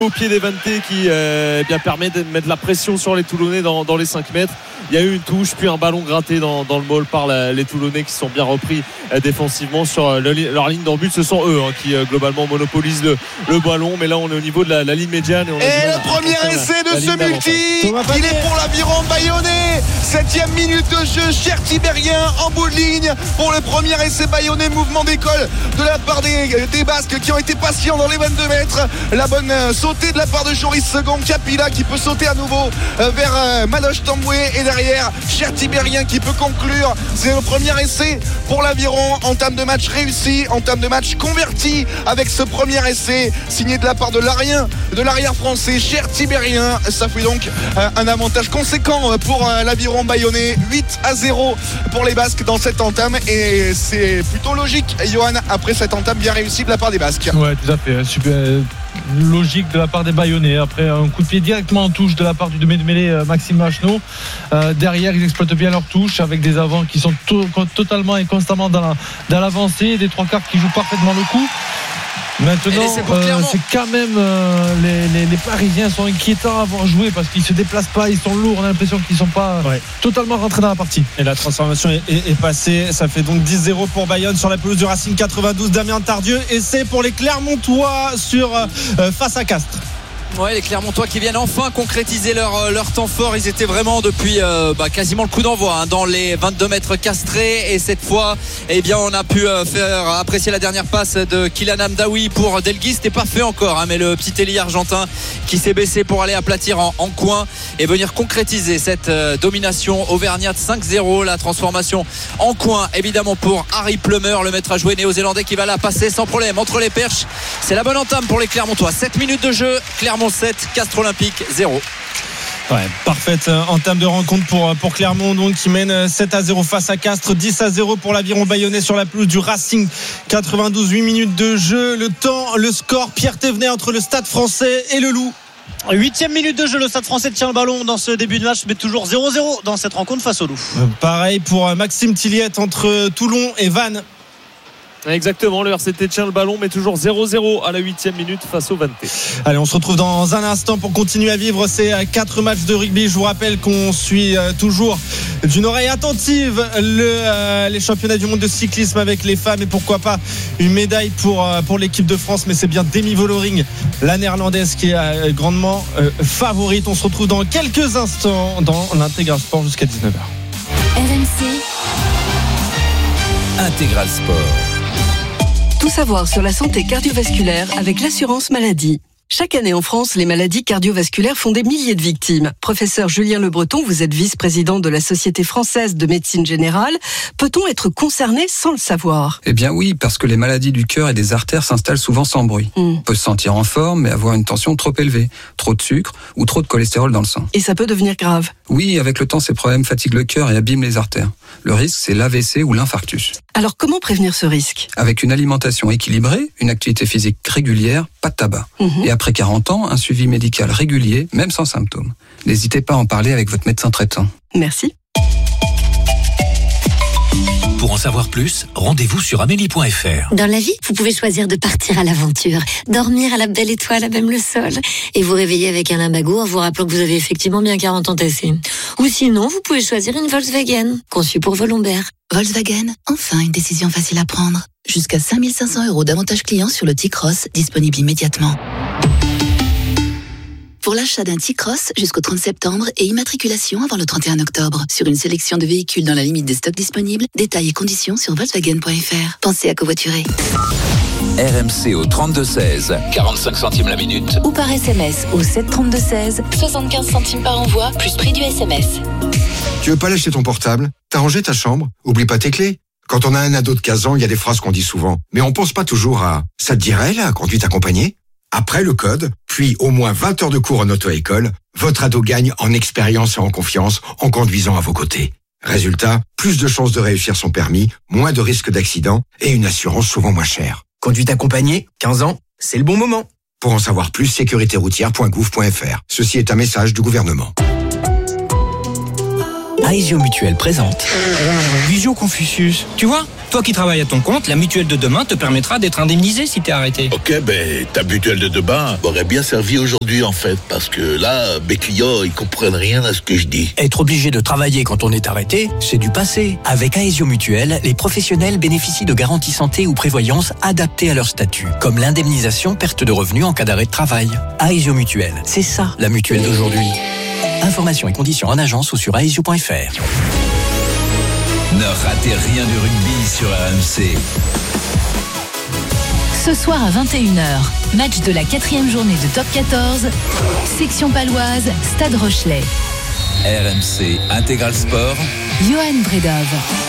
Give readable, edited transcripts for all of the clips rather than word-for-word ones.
au pied d'Evante qui bien permet de mettre la pression sur les Toulonnais dans les 5 mètres. Il y a eu une touche puis un ballon gratté dans le maul par les Toulonnais qui sont bien repris défensivement sur leur ligne d'en but. Ce sont eux qui globalement monopolisent le ballon, mais là on est au niveau de la ligne médiane et le premier essai de ce multi, il est pour l'Aviron bayonnais. 7e minute de jeu, cher Tibérien en bout de ligne pour le premier essai bayonnais. Mouvement d'école de la part des Basques qui ont été patients dans les 22 mètres. La bonne sautée de la part de Joris Second, Capilla qui peut sauter à nouveau vers Maloche Tamboué, et derrière cher Tibérien qui peut conclure. C'est le premier essai pour l'Aviron. Entame de match réussi, entame de match converti avec ce premier essai signé de la part de l'arrière français cher Tibérien. Ça fait donc un avantage conséquent pour l'Aviron bayonnais. 8-0 pour les Basques dans cette entame, et c'est plutôt logique, Johan, après cette entame bien réussie de la part des Basques. Ouais, tout à fait, super logique de la part des Bayonnais. Après un coup de pied directement en touche de la part du demi-mêlée Maxime Machenaud. Derrière, ils exploitent bien leur touche avec des avants qui sont totalement et constamment dans l'avancée, des trois quarts qui jouent parfaitement le coup. Maintenant, c'est quand même les Parisiens sont inquiétants à avoir joué parce qu'ils se déplacent pas, ils sont lourds, on a l'impression qu'ils sont pas totalement rentrés dans la partie. Et la transformation est passée. Ça fait donc 10-0 pour Bayonne sur la pelouse du Racing 92. Damien Tardieu, et c'est pour les Clermontois face à Castres. Ouais, les Clermontois qui viennent enfin concrétiser leur temps fort. Ils étaient vraiment depuis quasiment le coup d'envoi dans les 22 mètres castrés, et cette fois on a pu faire apprécier la dernière passe de Kylian Amdaoui pour Delguy. C'était pas fait encore mais le petit ailier argentin qui s'est baissé pour aller aplatir en coin et venir concrétiser cette domination auvergnate. 5-0, la transformation en coin évidemment pour Harry Plummer, le maître à jouer néo-zélandais, qui va la passer sans problème entre les perches. C'est la bonne entame pour les Clermontois. 7 minutes de jeu, Clermont 7, Castres Olympique 0. Ouais, parfaite entame de rencontre pour Clermont, donc qui mène 7-0 face à Castres, 10-0 pour l'Aviron bayonnais sur la pelouse du Racing 92. 8 minutes de jeu, le score, Pierre Thévenet entre le Stade Français et le Loup. 8e minute de jeu, le Stade Français tient le ballon dans ce début de match, mais toujours 0-0 dans cette rencontre face au Loup. Pareil pour Maxime Tilliette entre Toulon et Vannes. Exactement, le RCT tient le ballon, mais toujours 0-0 à la 8e minute face au Vanté. Allez, on se retrouve dans un instant pour continuer à vivre ces 4 matchs de rugby. Je vous rappelle qu'on suit toujours d'une oreille attentive les championnats du monde de cyclisme avec les femmes, et pourquoi pas une médaille pour l'équipe de France, mais c'est bien Demi Vollering, la néerlandaise, qui est grandement favorite. On se retrouve dans quelques instants dans l'Intégral Sport jusqu'à 19h. RMC Intégral Sport. Tout savoir sur la santé cardiovasculaire avec l'assurance maladie. Chaque année en France, les maladies cardiovasculaires font des milliers de victimes. Professeur Julien Le Breton, vous êtes vice-président de la Société française de médecine générale. Peut-on être concerné sans le savoir ? Eh bien oui, parce que les maladies du cœur et des artères s'installent souvent sans bruit. On peut se sentir en forme, mais avoir une tension trop élevée, trop de sucre ou trop de cholestérol dans le sang. Et ça peut devenir grave. Oui, avec le temps, ces problèmes fatiguent le cœur et abîment les artères. Le risque, c'est l'AVC ou l'infarctus. Alors comment prévenir ce risque ? Avec une alimentation équilibrée, une activité physique régulière, pas de tabac. Et après 40 ans, un suivi médical régulier, même sans symptômes. N'hésitez pas à en parler avec votre médecin traitant. Merci. Pour en savoir plus, rendez-vous sur amélie.fr. Dans la vie, vous pouvez choisir de partir à l'aventure, dormir à la belle étoile, à même le sol, et vous réveiller avec un lumbago en vous rappelant que vous avez effectivement bien 40 ans tassés. Ou sinon, vous pouvez choisir une Volkswagen, conçue pour vos lombaires. Volkswagen, enfin une décision facile à prendre. Jusqu'à 5 500 € d'avantages clients sur le T-Cross, disponible immédiatement. Pour l'achat d'un T-Cross jusqu'au 30 septembre et immatriculation avant le 31 octobre. Sur une sélection de véhicules dans la limite des stocks disponibles, détails et conditions sur Volkswagen.fr. Pensez à covoiturer. RMC au 32-16, 45 centimes la minute. Ou par SMS au 732-16, 75 centimes par envoi, plus prix du SMS. Tu veux pas lâcher ton portable ? T'as rangé ta chambre ? Oublie pas tes clés. Quand on a un ado de 15 ans, il y a des phrases qu'on dit souvent. Mais on pense pas toujours à « ça te dirait la conduite accompagnée ?» Après le code, puis au moins 20 heures de cours en auto-école, votre ado gagne en expérience et en confiance en conduisant à vos côtés. Résultat, plus de chances de réussir son permis, moins de risques d'accident et une assurance souvent moins chère. Conduite accompagnée, 15 ans, c'est le bon moment. Pour en savoir plus, sécuritéroutière.gouv.fr. Ceci est un message du gouvernement. Aesio Mutuelle présente Visio Confucius. Tu vois, toi qui travailles à ton compte, la mutuelle de demain te permettra d'être indemnisé si t'es arrêté. Ok, ta mutuelle de demain m'aurait bien servi aujourd'hui en fait, parce que là, mes clients, ils comprennent rien à ce que je dis. Être obligé de travailler quand on est arrêté, c'est du passé. Avec Aesio Mutuelle, les professionnels bénéficient de garanties santé ou prévoyance adaptées à leur statut, comme l'indemnisation perte de revenus en cas d'arrêt de travail. Aesio Mutuelle, c'est ça la mutuelle d'aujourd'hui. Informations et conditions en agence ou sur aesio.fr. Ne ratez rien du rugby sur RMC. Ce soir à 21h, match de la 4e journée de Top 14, section paloise, Stade Rochelet. RMC Intégral Sport. Johan Bredov.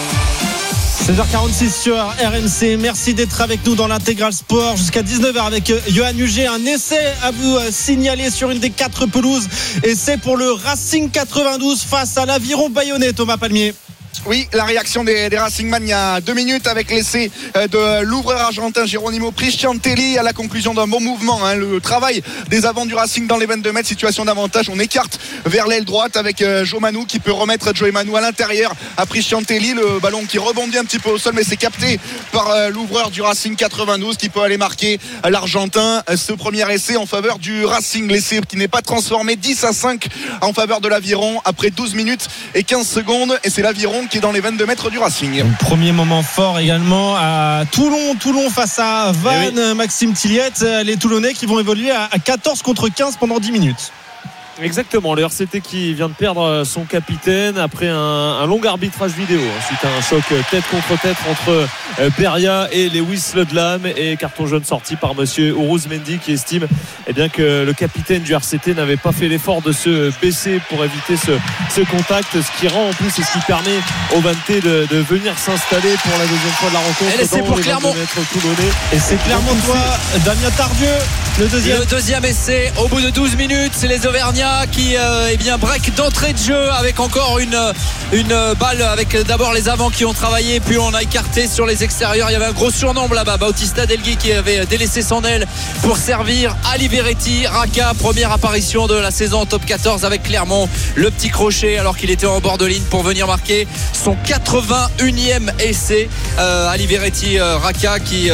16h46 sur RMC. Merci d'être avec nous dans l'Intégral Sport jusqu'à 19h avec Johan Huget. Un essai à vous signaler sur une des 4 pelouses. Essai pour le Racing 92 face à l'Aviron Bayonnais, Thomas Palmier. Oui, la réaction des Racingman il y a 2 minutes avec l'essai de l'ouvreur argentin Geronimo Prisciantelli à la conclusion d'un bon mouvement. Le travail des avants du Racing dans les 22 mètres, situation d'avantage. On écarte vers l'aile droite avec Joe Manu qui peut remettre Joe Manu à l'intérieur à Prisciantelli. Le ballon qui rebondit un petit peu au sol, mais c'est capté par l'ouvreur du Racing 92 qui peut aller marquer l'Argentin. Ce premier essai en faveur du Racing, l'essai qui n'est pas transformé, 10-5 en faveur de l'Aviron après 12 minutes et 15 secondes. Et c'est l'Aviron qui est dans les 22 mètres du Racing. Premier moment fort également à Toulon face à Vannes, Maxime Tilliette, les Toulonnais qui vont évoluer à 14 contre 15 pendant 10 minutes. Exactement, le RCT qui vient de perdre son capitaine après un long arbitrage vidéo suite à un choc tête contre tête entre Beria et Lewis Ludlam, et carton jaune sorti par monsieur Ourouz Mendy qui estime que le capitaine du RCT n'avait pas fait l'effort de se baisser pour éviter ce contact, ce qui rend en plus et ce qui permet au Vanté de venir s'installer pour la deuxième fois de la rencontre. Et c'est pour Clermont. Et c'est Clermontois, Damien Tardieu, le deuxième essai au bout de 12 minutes. C'est les Auvergnats qui break d'entrée de jeu avec encore une balle avec d'abord les avants qui ont travaillé, puis on a écarté sur les extérieurs. Il y avait un gros surnombre là-bas, Bautista Delgui qui avait délaissé son aile pour servir Aliveretti. Raka, première apparition de la saison en top 14 avec Clermont, le petit crochet alors qu'il était en bord de ligne pour venir marquer son 81e essai. Aliveretti, Raka qui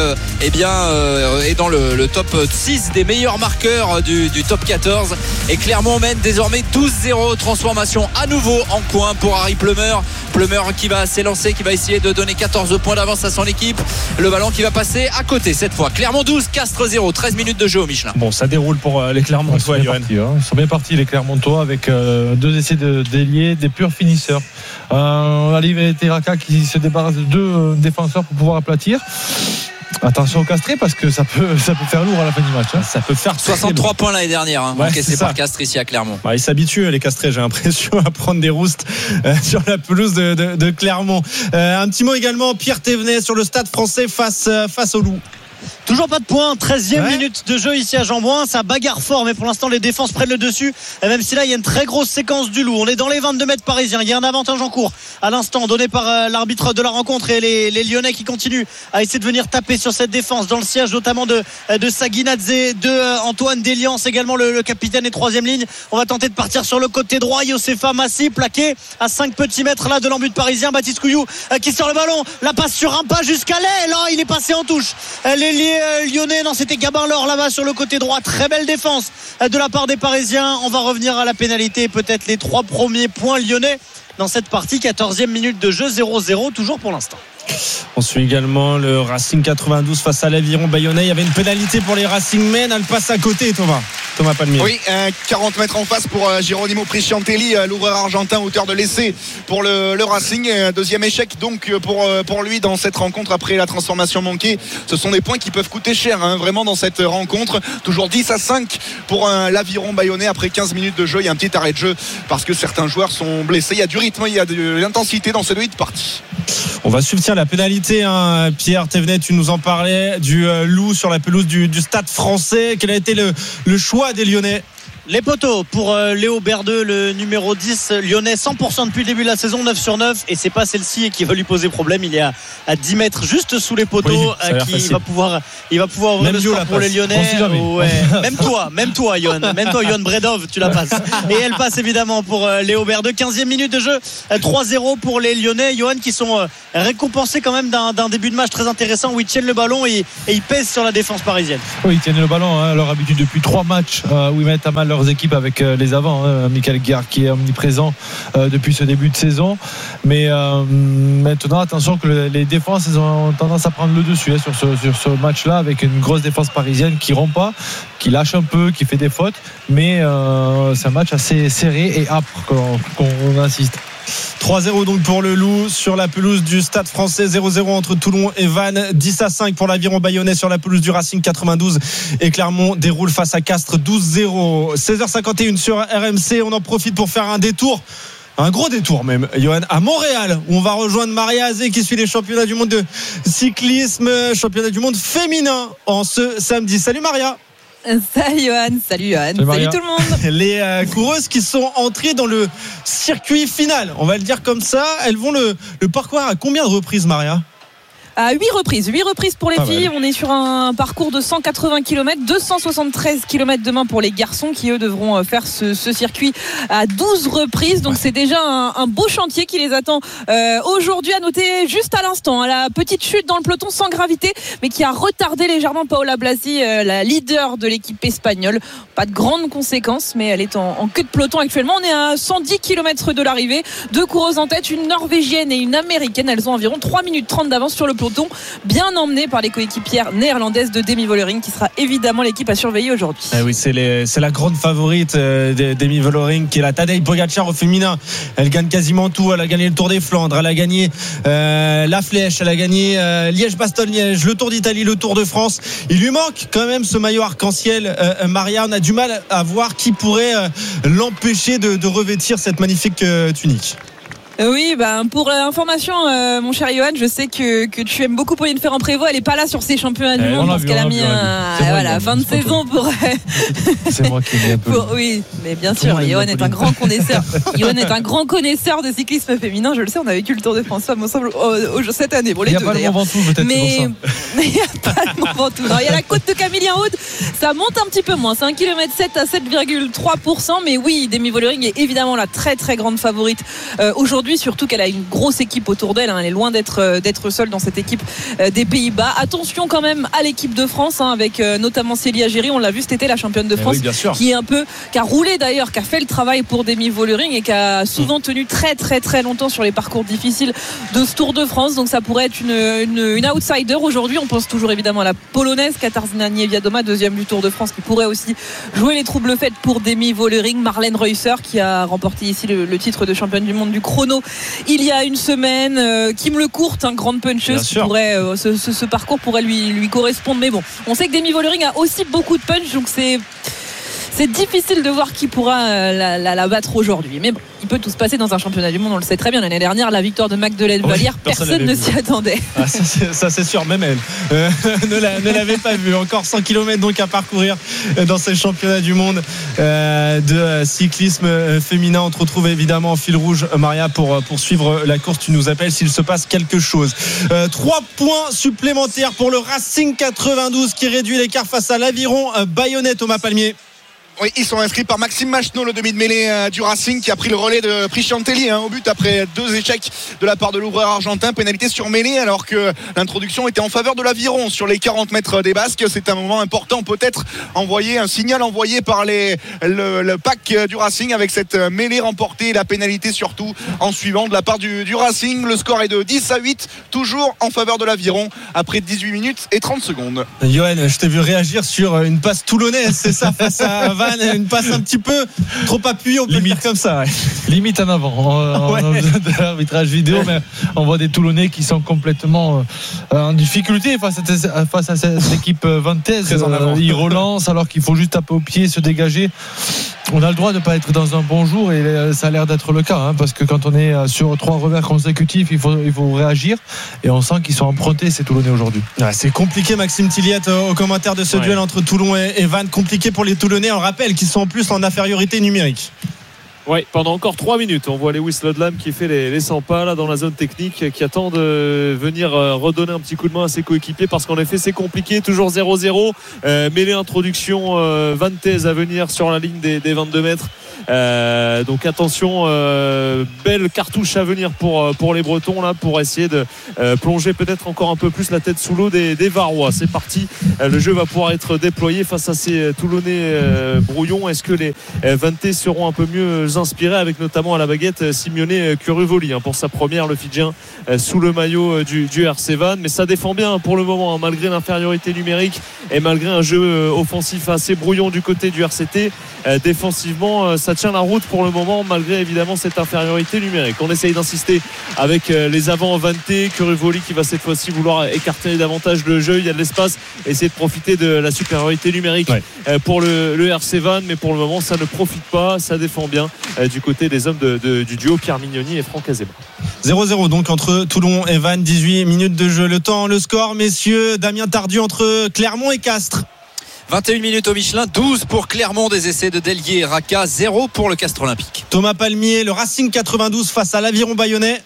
est dans le top 6 des meilleurs marqueurs du top 14, et Clermont mène désormais 12-0. Transformation à nouveau en coin pour Harry Plumeur qui va s'élancer, qui va essayer de donner 14 points d'avance à son équipe. Le ballon qui va passer à côté cette fois. Clermont 12, Castres 0, 13 minutes de jeu au Michelin. Bon, ça déroule pour les Clermontois. Ils sont bien partis les Clermontois avec 2 essais d'ailier, des purs finisseurs. Aliveretti, Raka qui se débarrasse de 2 défenseurs pour pouvoir aplatir. Attention au Castré parce que ça peut faire lourd à la fin du match. Ça peut faire 63 points l'année dernière encaissés par Castres ici à Clermont. Ils s'habituent les Castrés, j'ai l'impression, à prendre des roustes sur la pelouse de Clermont. Un petit mot également, Pierre Thévenet sur le Stade Français face au Loup. Toujours pas de points, 13e minute de jeu ici à Jean-Bouin. Ça bagarre fort, mais pour l'instant les défenses prennent le dessus. Et même si là il y a une très grosse séquence du Loup, on est dans les 22 mètres parisiens. Il y a un avantage en cours à l'instant donné par l'arbitre de la rencontre, et les Lyonnais qui continuent à essayer de venir taper sur cette défense dans le siège notamment de Saguinadze, de Antoine Deliance, également le capitaine et 3e ligne. On va tenter de partir sur le côté droit. Yosefa Massi plaqué à 5 petits mètres là de l'embut parisien. Baptiste Couillou qui sort le ballon, la passe sur un pas jusqu'à l'aile. Là il est passé en touche. L'ailier lyonnais, non, c'était Gabin Laure là-bas sur le côté droit. Très belle défense de la part des Parisiens. On va revenir à la pénalité, peut-être les 3 premiers points lyonnais dans cette partie. 14e minute de jeu, 0-0 toujours pour l'instant. On suit également le Racing 92 face à l'Aviron Bayonnais. Il y avait une pénalité pour les Racingmen, elle passe à côté, Thomas Palmier. Oui, 40 mètres en face pour Geronimo Prisciantelli, l'ouvreur argentin, auteur de l'essai pour le Racing. Deuxième échec donc pour lui dans cette rencontre après la transformation manquée. Ce sont des points qui peuvent coûter cher vraiment dans cette rencontre. Toujours 10-5 pour l'Aviron Bayonnais après 15 minutes de jeu. Il y a un petit arrêt de jeu parce que certains joueurs sont blessés. Il y a du rythme, il y a de l'intensité dans cette partie. On va suivre la pénalité, Pierre Thévenet, tu nous en parlais du Loup sur la pelouse du Stade Français. Quel a été le choix des Lyonnais? Les poteaux pour Léo Berdeux, le numéro 10 lyonnais, 100% depuis le début de la saison, 9 sur 9, et c'est pas celle-ci qui va lui poser problème. Il est à 10 mètres juste sous les poteaux, il va pouvoir ouvrir même le score pour les Lyonnais. Ouais. Même toi Johan Bredov, tu la passes. Et elle passe évidemment pour Léo Berdeux. 15e minute de jeu, 3-0 pour les Lyonnais, Johan, qui sont récompensés quand même d'un début de match très intéressant où ils tiennent le ballon et ils pèsent sur la défense parisienne. Oui, ils tiennent le ballon, à leur habitude depuis 3 matchs où ils mettent à mal leurs équipes avec les avants, Michael Guerre qui est omniprésent depuis ce début de saison, mais maintenant attention que les défenses, elles ont tendance à prendre le dessus sur ce match-là, avec une grosse défense parisienne qui rompt pas, qui lâche un peu, qui fait des fautes, mais c'est un match assez serré et âpre qu'on insiste. 3-0 donc pour le Loup sur la pelouse du Stade Français, 0-0 entre Toulon et Vannes, 10-5 pour l'Aviron Bayonnais sur la pelouse du Racing 92, et Clermont déroule face à Castres 12-0. 16h51 sur RMC, on en profite pour faire un détour, un gros détour même, Johan, à Montréal, où on va rejoindre Maria Azé qui suit les championnats du monde de cyclisme, championnat du monde féminin en ce samedi. Salut Maria. Salut Johan, salut tout le monde. Les coureuses qui sont entrées dans le circuit final, on va le dire comme ça, elles vont le parcourir à combien de reprises, Maria ? À 8 reprises pour les filles. On est sur un parcours de 180 km, 273 km demain pour les garçons qui eux devront faire ce circuit à 12 reprises. Donc c'est déjà un beau chantier qui les attend aujourd'hui. À noter juste à l'instant la petite chute dans le peloton sans gravité, mais qui a retardé légèrement Paola Blasi, la leader de l'équipe espagnole. Pas de grandes conséquences, mais elle est en queue de peloton actuellement. On est à 110 km de l'arrivée. 2 coureuses en tête, une norvégienne et une américaine. Elles ont environ 3 minutes 30 d'avance sur le peloton, bien emmené par les coéquipières néerlandaises de Demi Vollering, qui sera évidemment l'équipe à surveiller aujourd'hui. Oui, c'est la grande favorite Demi Vollering, qui est la Tadej Pogacar au féminin. Elle gagne quasiment tout. Elle a gagné le Tour des Flandres, elle a gagné la Flèche, elle a gagné Liège-Bastogne-Liège, le Tour d'Italie, le Tour de France. Il lui manque quand même ce maillot arc-en-ciel. Maria, on a du mal à voir qui pourrait l'empêcher de revêtir cette magnifique tunique. Oui, pour information, mon cher Johan, je sais que tu aimes beaucoup Pauline Ferrand-Prévôt. Elle n'est pas là sur ces championnats du monde parce qu'elle a mis fin de saison pour. C'est moi qui ai un peu. Oui, mais bien sûr, Johan est un grand connaisseur. Johan est un grand connaisseur de cyclisme féminin. Je le sais, on a vécu le Tour de France ensemble cette année. Bon, il n'y a pas le Mont Ventoux peut-être. Mais il n'y a pas le Mont Ventoux. Il y a la côte de Camillien-Aude. Ça monte un petit peu moins. C'est 1,7 km à 7,3%. Mais oui, Demi Vollering est évidemment la très très grande favorite aujourd'hui. Surtout qu'elle a une grosse équipe autour d'elle, elle est loin d'être seule dans cette équipe des Pays-Bas. Attention quand même à l'équipe de France, avec notamment Célia Géry, on l'a vu cet été, la championne de France, qui a roulé d'ailleurs, qui a fait le travail pour Demi Vollering et qui a souvent tenu très très très longtemps sur les parcours difficiles de ce Tour de France. Donc ça pourrait être une outsider aujourd'hui. On pense toujours évidemment à la polonaise Katarzyna Niewiadoma, deuxième du Tour de France, qui pourrait aussi jouer les troubles faits pour Demi Vollering. Marlène Reusser, qui a remporté ici le titre de championne du monde du chrono il y a une semaine. Kim Lecourt, grande puncheuse, ce parcours pourrait lui correspondre, mais bon, on sait que Demi Vollering a aussi beaucoup de punch, donc c'est difficile de voir qui pourra la battre aujourd'hui. Mais bon, il peut tout se passer dans un championnat du monde, on le sait très bien. L'année dernière, la victoire de Magdeleine Vallière, personne ne s'y attendait. Ça c'est sûr, même elle ne l'avait pas vu. Encore 100 km donc à parcourir dans ces championnats du monde de cyclisme féminin. On te retrouve évidemment en fil rouge, Maria, pour suivre la course. Tu nous appelles s'il se passe quelque chose. 3 points supplémentaires pour le Racing 92 qui réduit l'écart face à l'Aviron Bayonnais. Thomas Palmier. Oui, ils sont inscrits par Maxime Macheneau, le demi de mêlée du Racing, qui a pris le relais de Prisciantelli au but après 2 échecs de la part de l'ouvreur argentin. Pénalité sur mêlée, alors que l'introduction était en faveur de l'Aviron sur les 40 mètres des Basques. C'est un moment important, peut-être un signal envoyé par le pack du Racing avec cette mêlée remportée, la pénalité surtout en suivant de la part du Racing. Le score est de 10-8, toujours en faveur de l'Aviron après 18 minutes et 30 secondes. Johan, je t'ai vu réagir sur une passe toulonnaise, c'est ça, face à Vannes. Une passe un petit peu trop appuyée, on peut dire comme ça. Limite en avant. On a besoin de l'arbitrage vidéo, mais on voit des Toulonnais qui sont complètement en difficulté face à cette équipe vantaise. Ils relancent alors qu'il faut juste taper au pied, se dégager. On a le droit de ne pas être dans un bon jour et ça a l'air d'être le cas, parce que quand on est sur 3 revers consécutifs, il faut réagir, et on sent qu'ils sont empruntés ces Toulonnais aujourd'hui. Ouais, c'est compliqué, Maxime Tilliette, au commentaire de ce duel entre Toulon et Vannes. Compliqué pour les Toulonnais, on rappelle qu'ils sont en plus en infériorité numérique. Oui, pendant encore 3 minutes, on voit Lewis Lodlam qui fait les 100 pas là dans la zone technique, qui attend de venir redonner un petit coup de main à ses coéquipiers, parce qu'en effet c'est compliqué, toujours 0-0. Mêlée introduction Vantes à venir sur la ligne des 22 mètres. Donc attention, belle cartouche à venir pour les Bretons là, pour essayer de plonger peut-être encore un peu plus la tête sous l'eau des Varois. C'est parti, le jeu va pouvoir être déployé face à ces Toulonnais brouillons. Est-ce que les Vantes seront un peu mieux inspirés, avec notamment à la baguette Simeone Curuvoli pour sa première, le Fidjien sous le maillot du RC Vannes. Mais ça défend bien pour le moment, malgré l'infériorité numérique et malgré un jeu offensif assez brouillon du côté du RCT. Défensivement, ça tient la route pour le moment, malgré évidemment cette infériorité numérique. On essaye d'insister avec les avants Vantes, Curuvoli qui va cette fois-ci vouloir écarter davantage le jeu. Il y a de l'espace, essayer de profiter de la supériorité numérique pour le RC Vannes, mais pour le moment ça ne profite pas, ça défend bien du côté des hommes du duo Pierre Mignoni et Franck Azema. 0-0 donc entre Toulon et Vannes, 18 minutes de jeu. Le temps, le score, messieurs. Damien Tardieu entre Clermont et Castres. 21 minutes au Michelin, 12 pour Clermont, des essais de Delguier et Raka, 0 pour le Castres Olympique. Thomas Palmier, le Racing 92 face à l'Aviron Bayonnais.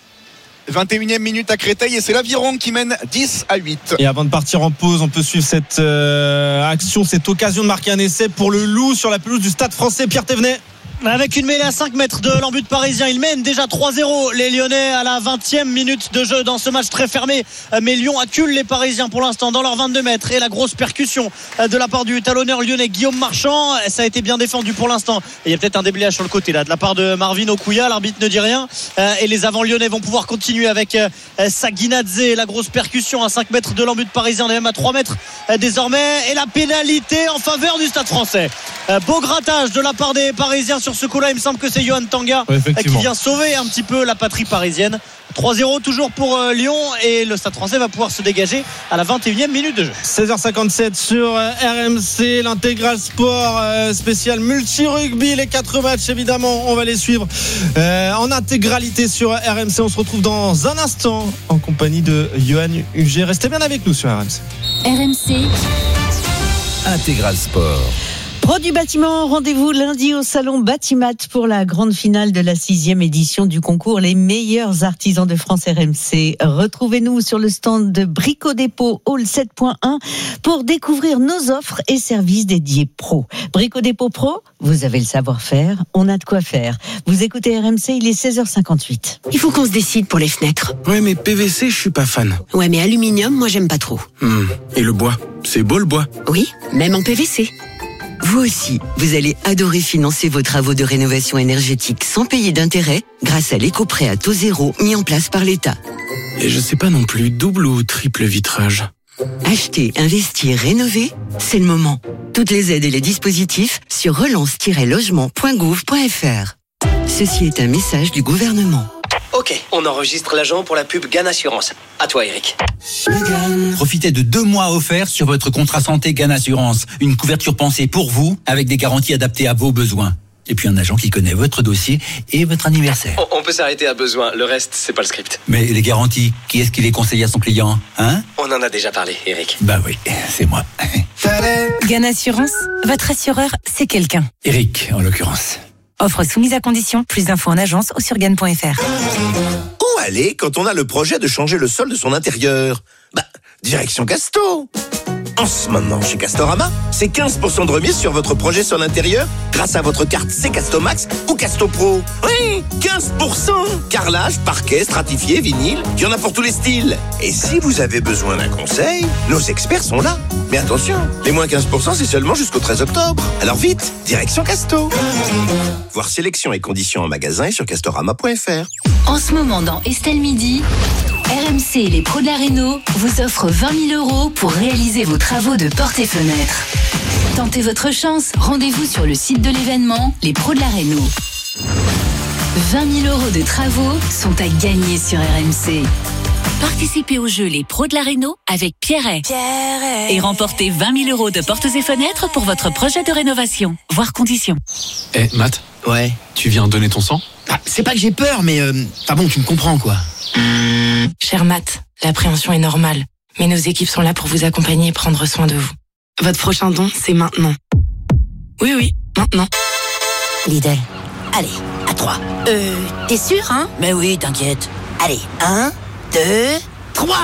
21e minute à Créteil et c'est l'Aviron qui mène 10-8. Et avant de partir en pause, on peut suivre cette action, cette occasion de marquer un essai pour le Loup sur la pelouse du Stade Français. Pierre Thévenet. Avec une mêlée à 5 mètres de l'embut parisien, il mène déjà 3-0 les Lyonnais à la 20e minute de jeu dans ce match très fermé. Mais Lyon accule les Parisiens pour l'instant dans leurs 22 mètres. Et la grosse percussion de la part du talonneur lyonnais Guillaume Marchand, ça a été bien défendu pour l'instant. Et il y a peut-être un déblayage sur le côté là de la part de Marvin Okouya, l'arbitre ne dit rien. Et les avants lyonnais vont pouvoir continuer avec Saguinadze, la grosse percussion à 5 mètres de l'embut parisien, on est même à 3 mètres désormais. Et la pénalité en faveur du Stade Français. Beau grattage de la part des Parisiens sur ce coup-là. Il me semble que c'est Johan Tanga qui vient sauver un petit peu la patrie parisienne. 3-0 toujours pour Lyon, et le Stade Français va pouvoir se dégager à la 21e minute de jeu. 16h57 sur RMC, l'intégral sport spécial multi-rugby, les 4 matchs évidemment on va les suivre en intégralité sur RMC. On se retrouve dans un instant en compagnie de Johan Huget. Restez bien avec nous sur RMC. RMC Intégral sport. Pro du bâtiment, rendez-vous lundi au salon Batimat pour la grande finale de la 6e édition du concours Les meilleurs artisans de France RMC. Retrouvez-nous sur le stand de Brico Dépôt Hall 7.1 pour découvrir nos offres et services dédiés pro. Brico Dépôt Pro, vous avez le savoir-faire, on a de quoi faire. Vous écoutez RMC, il est 16h58. Il faut qu'on se décide pour les fenêtres. Ouais, mais PVC, je suis pas fan. Ouais, mais aluminium, moi j'aime pas trop. Et le bois, c'est beau le bois. Oui, même en PVC. Vous aussi, vous allez adorer financer vos travaux de rénovation énergétique sans payer d'intérêt grâce à l'éco-prêt à taux zéro mis en place par l'État. Et je sais pas non plus, double ou triple vitrage. Acheter, investir, rénover, c'est le moment. Toutes les aides et les dispositifs sur relance-logement.gouv.fr. Ceci est un message du gouvernement. Ok, on enregistre l'agent pour la pub GAN Assurance. À toi, Eric. Profitez de 2 mois offerts sur votre contrat santé GAN Assurance. Une couverture pensée pour vous, avec des garanties adaptées à vos besoins. Et puis un agent qui connaît votre dossier et votre anniversaire. On peut s'arrêter à besoin, le reste, c'est pas le script. Mais les garanties, qui est-ce qui les conseille à son client, hein? On en a déjà parlé, Eric. Bah oui, c'est moi. GAN Assurance, votre assureur, c'est quelqu'un. Eric, en l'occurrence. Offre soumise à condition. Plus d'infos en agence ou sur GAN.fr. Où aller quand on a le projet de changer le sol de son intérieur? Direction Casto. En ce moment, chez Castorama, c'est 15% de remise sur votre projet sol intérieur grâce à votre carte C-Castomax ou Casto Pro. Oui, 15%. Carrelage, parquet, stratifié, vinyle, il y en a pour tous les styles. Et si vous avez besoin d'un conseil, nos experts sont là. Mais attention, les moins 15%, c'est seulement jusqu'au 13 octobre. Alors vite, direction Casto. Voir sélection et conditions en magasin et sur castorama.fr. En ce moment dans Estelle Midi, RMC et les pros de la réno vous offrent 20 000 € pour réaliser vos travaux de portes et fenêtres. Tentez votre chance, rendez-vous sur le site de l'événement Les pros de la réno. 20 000 € de travaux sont à gagner sur RMC. Participez au jeu Les Pros de la Réno avec Pierret. Et remportez 20 000 € de portes et fenêtres pour votre projet de rénovation. Voir conditions. Matt. Ouais. Tu viens donner ton sang ? C'est pas que j'ai peur, mais bon, tu me comprends quoi. Cher Matt, l'appréhension est normale. Mais nos équipes sont là pour vous accompagner et prendre soin de vous. Votre prochain don, c'est maintenant. Oui, maintenant. Lidl. Allez, à 3. T'es sûr, hein ? Mais oui, t'inquiète. Allez, 1, 2, 3.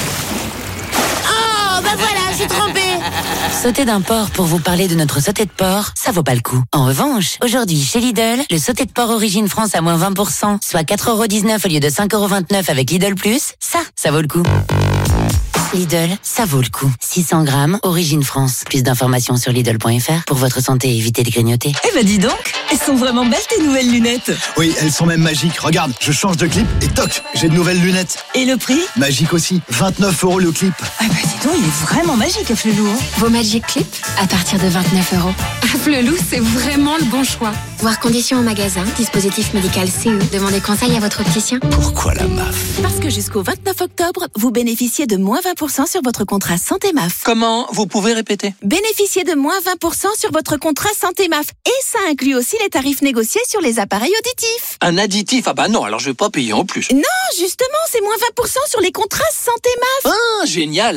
Oh, bah voilà, j'ai trompé. Sauter d'un porc pour vous parler de notre sauté de porc, ça vaut pas le coup. En revanche, aujourd'hui, chez Lidl, le sauté de porc Origine France à moins 20%, soit 4,19€ au lieu de 5,29€ avec Lidl Plus, ça vaut le coup. Lidl, ça vaut le coup. 600 grammes, Origine France. Plus d'informations sur Lidl.fr. Pour votre santé, évitez de grignoter. Eh ben dis donc, elles sont vraiment belles tes nouvelles lunettes. Oui, elles sont même magiques. Regarde, je change de clip et toc, j'ai de nouvelles lunettes. Et le prix ? Magique aussi, 29€ le clip. Ah bah dis donc, il est vraiment magique, Afflelou. Vos Magic Clip à partir de 29€. Afflelou, c'est vraiment le bon choix. Voir conditions au magasin, dispositif médical CE. Demandez conseil à votre opticien. Pourquoi la MAF ? Parce que jusqu'au 29 octobre, vous bénéficiez de moins 20% sur votre contrat Santé MAF. Comment ? Vous pouvez répéter ? Bénéficiez de moins 20% sur votre contrat Santé MAF. Et ça inclut aussi les tarifs négociés sur les appareils auditifs. Un additif ? Ah bah non, alors je vais pas payer en plus. Non, justement, c'est moins 20% sur les contrats Santé MAF. Ah, génial.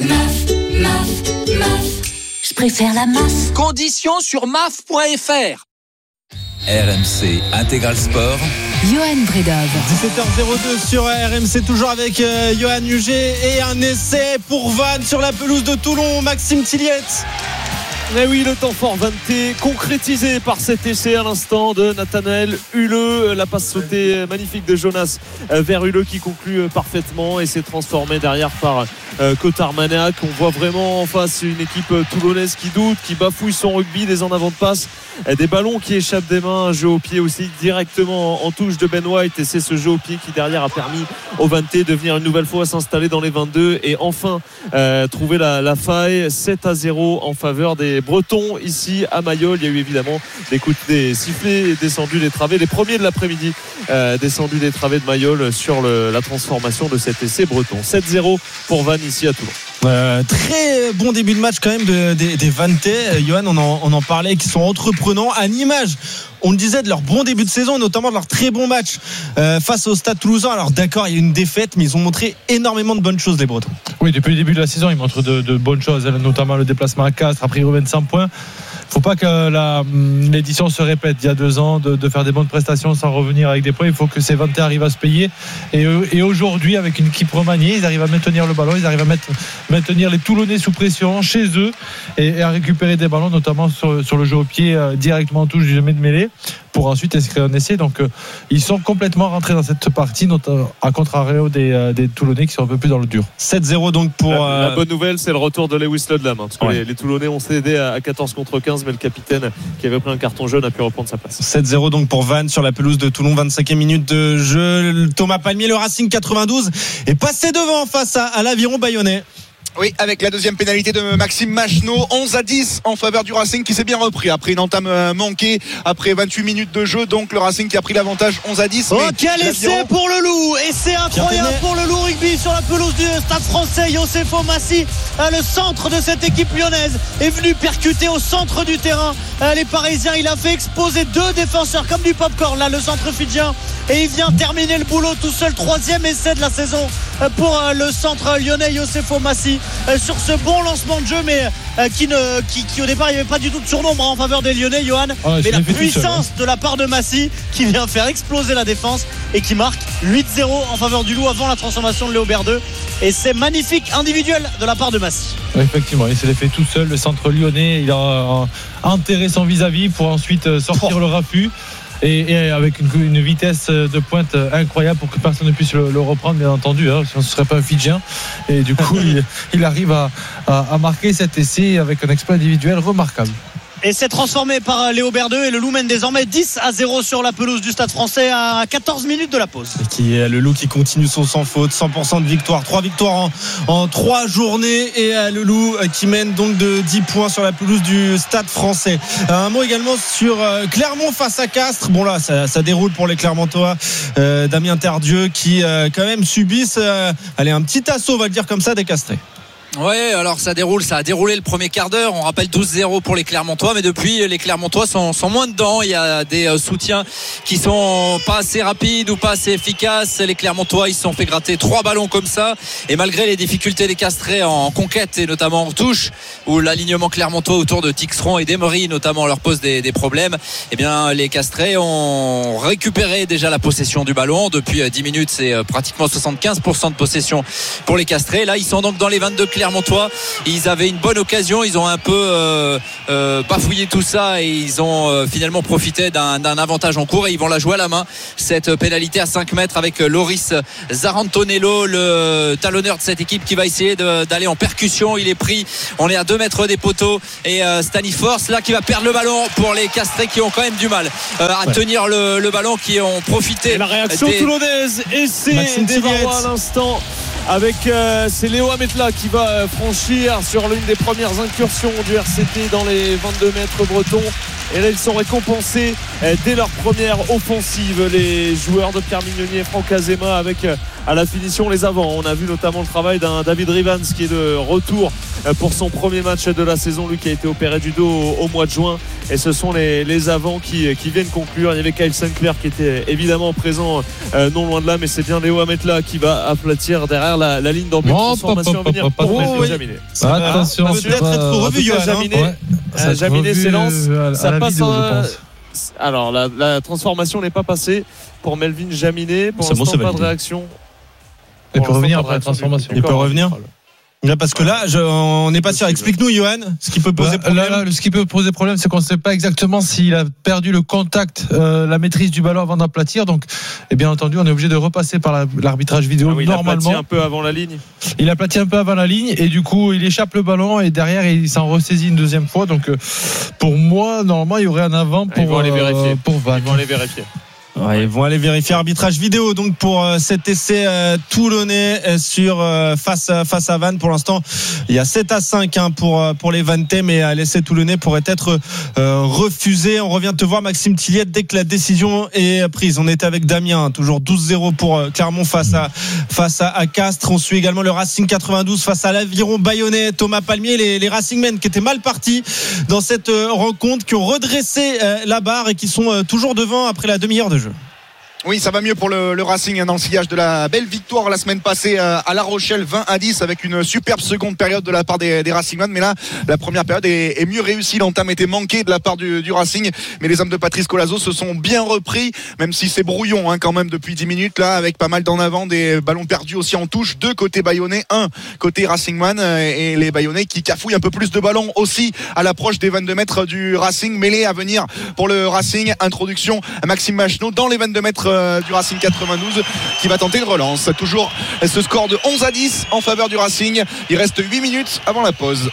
MAF. Je préfère la MAF. Conditions sur maf.fr. RMC Intégral Sport. Johan Bredov. 17h02 sur RMC, toujours avec Johan Huget et un essai pour Vannes sur la pelouse de Toulon. Maxime Tilliette. Mais oui, le temps fort Vanté concrétisé par cet essai à l'instant de Nathanaël Huleux. La passe sautée magnifique de Jonas vers Huleux qui conclut parfaitement et s'est transformé derrière par Kotarmanac. On voit vraiment en face une équipe toulonnaise qui doute, qui bafouille son rugby, des en avant de passe, des ballons qui échappent des mains, un jeu au pied aussi directement en touche de Ben White, et c'est ce jeu au pied qui derrière a permis au Vanté de venir une nouvelle fois s'installer dans les 22 et enfin trouver la faille. 7-0 en faveur des Bretons ici à Mayol. Il y a eu évidemment des sifflets descendus des travées, les premiers de l'après-midi descendus des travées de Mayol sur la transformation de cet essai breton. 7-0 pour Vannes ici à Toulon. Très bon début de match quand même des Vantais. Johan, on en parlait, qui sont entreprenants à l'image, on le disait, de leur bon début de saison, notamment de leur très bon match face au Stade Toulousain. Alors d'accord, il y a eu une défaite, mais ils ont montré énormément de bonnes choses, les Bretons. Oui, depuis le début de la saison, ils montrent de bonnes choses, notamment le déplacement à Castres, après ils reviennent 100 points. Faut pas que l'édition se répète il y a 2 ans de faire des bonnes prestations sans revenir avec des points. Il faut que ces Vantais arrivent à se payer, et aujourd'hui, avec une équipe remaniée, ils arrivent à maintenir le ballon, ils arrivent à maintenir les Toulonnais sous pression chez eux et à récupérer des ballons, notamment sur le jeu au pied, directement en touche du jamais de mêlée, pour ensuite inscrire un essai. Donc ils sont complètement rentrés dans cette partie, notamment à contrario des Toulonnais qui sont un peu plus dans le dur. 7-0 donc pour la bonne nouvelle, c'est le retour de Lewis Ludlam, parce que les Toulonnais ont cédé à 14 contre 15, mais le capitaine qui avait pris un carton jaune a pu reprendre sa place. 7-0 donc pour Vannes sur la pelouse de Toulon. 25e minute de jeu. Thomas Palmier, le Racing 92 est passé devant face à l'Aviron Bayonnais. Oui, avec la deuxième pénalité de Maxime Machenaud, 11-10 en faveur du Racing qui s'est bien repris après une entame manquée, après 28 minutes de jeu. Donc le Racing qui a pris l'avantage 11-10. Oh, quel essai pour le Loup! Essai incroyable pour le Loup Rugby sur la pelouse du Stade Français. Yosefo Massi, le centre de cette équipe lyonnaise, est venu percuter au centre du terrain les Parisiens. Il a fait exploser 2 défenseurs comme du popcorn, là, le centre fidjien, et il vient terminer le boulot tout seul. 3e essai de la saison pour le centre lyonnais, Yosefo Massi, sur ce bon lancement de jeu, mais qui au départ il n'y avait pas du tout de surnombre en faveur des Lyonnais, Johan. Mais la puissance de la part de Massi qui vient faire exploser la défense et qui marque 8-0 en faveur du Loup avant la transformation de Léobert 2. Et c'est magnifique individuel de la part de Massi. Oui, effectivement, il s'est fait tout seul, le centre lyonnais. Il a enterré son vis-à-vis pour ensuite sortir le raffut. Et avec une vitesse de pointe incroyable pour que personne ne puisse le reprendre, bien entendu, hein, sinon ce ne serait pas un Fidjien. Et du coup il arrive à marquer cet essai avec un exploit individuel remarquable. Et c'est transformé par Léo Berdeux et le Loup mène désormais 10-0 sur la pelouse du Stade Français à 14 minutes de la pause. Et le Loup qui continue son sans faute, 100% de victoire, 3 victoires en 3 journées et le Loup qui mène donc de 10 points sur la pelouse du Stade Français. Un mot également sur Clermont face à Castres. Bon là ça déroule pour les Clermontois, Damien Tardieu qui quand même subissent un petit assaut, on va le dire comme ça, des Castrés. Ouais, alors ça a déroulé le premier quart d'heure. On rappelle 12-0 pour les Clermontois, mais depuis les Clermontois sont moins dedans. Il y a des soutiens qui sont pas assez rapides ou pas assez efficaces. Les Clermontois, ils se sont fait gratter 3 ballons comme ça, et malgré les difficultés des Castrés en conquête et notamment en touche, où l'alignement Clermontois autour de Tixeron et d'Emery notamment leur pose des problèmes, eh bien les Castrés ont récupéré déjà la possession du ballon. Depuis 10 minutes, c'est pratiquement 75% de possession pour les Castrés. Là, ils sont donc dans les 22 Clermontois. Ils avaient une bonne occasion, ils ont un peu bafouillé tout ça et ils ont finalement profité d'un avantage en cours, et ils vont la jouer à la main, cette pénalité à 5 mètres, avec Loris Zarantonello, le talonneur de cette équipe, qui va essayer d'aller en percussion. Il est pris, on est à 2 mètres des poteaux, et Staniforce là qui va perdre le ballon pour les Castrés, qui ont quand même du mal à tenir le ballon, qui ont profité. Et la réaction toulonnaise, et c'est des Varois à l'instant, avec c'est Léo Ametla qui va franchir sur l'une des premières incursions du RCT dans les 22 mètres bretons, et là ils sont récompensés dès leur première offensive, les joueurs de Pierre Mignoni et Franck Azema, avec à la finition les avants. On a vu notamment le travail d'un David Rivans qui est de retour pour son premier match de la saison, lui qui a été opéré du dos au mois de juin, et ce sont les avants qui viennent conclure. Il y avait Kyle Sinclair qui était évidemment présent non loin de là, mais c'est bien Léo Ametla qui va aplatir derrière la ligne d'embut. Transformation à venir pour Melvin Jaminet. Attention, peut-être être revu, Jaminet. Jaminet s'élance, ça passe. Alors la transformation n'est pas passée pour Melvin Jaminet. Pour l'instant, pas de réaction. Il peut revenir après la transformation. Il peut revenir. Là, parce que là, on n'est pas sûr. Explique-nous, Johan, ce qui peut poser problème. Là, ce qui peut poser problème, c'est qu'on ne sait pas exactement s'il a perdu le contact, la maîtrise du ballon avant d'aplatir. Donc, et bien entendu, on est obligé de repasser par l'arbitrage vidéo. Il normalement, a aplati un peu avant la ligne. Il a aplati un peu avant la ligne, et du coup, il échappe le ballon, et derrière, il s'en ressaisit une deuxième fois. Donc, pour moi, normalement, il y aurait un avant pour Van. Ils vont aller vérifier. Ouais, ils vont aller vérifier. Arbitrage vidéo donc pour cet essai toulonnais sur face à Vannes. Pour l'instant, il y a 7-5 pour les Vannetais, mais l'essai toulonnais pourrait être refusé. On revient te voir, Maxime Tilliette, dès que la décision est prise. On était avec Damien, toujours 12-0 pour Clermont face à Castres. On suit également le Racing 92 face à l'Aviron Bayonnais. Thomas Palmier, les Racingmen qui étaient mal partis dans cette rencontre, qui ont redressé la barre et qui sont toujours devant après la demi-heure de jeu. Oui, ça va mieux pour le Racing dans le sillage de la belle victoire la semaine passée à La Rochelle, 20-10, avec une superbe seconde période de la part des Racingmen. Mais là, la première période est mieux réussie. L'entame était manquée de la part du Racing, mais les hommes de Patrice Colazo se sont bien repris, même si c'est brouillon quand même depuis 10 minutes là, avec pas mal d'en avant, des ballons perdus aussi en touche, 2 côté Bayonnais, 1 côté Racingman, et les Bayonnais qui cafouillent un peu plus de ballons aussi à l'approche des 22 mètres du Racing. Mêlée à venir pour le Racing, introduction à Maxime Machenaud dans les 22 mètres du Racing 92, qui va tenter une relance. Toujours ce score de 11-10 en faveur du Racing. Il reste 8 minutes avant la pause.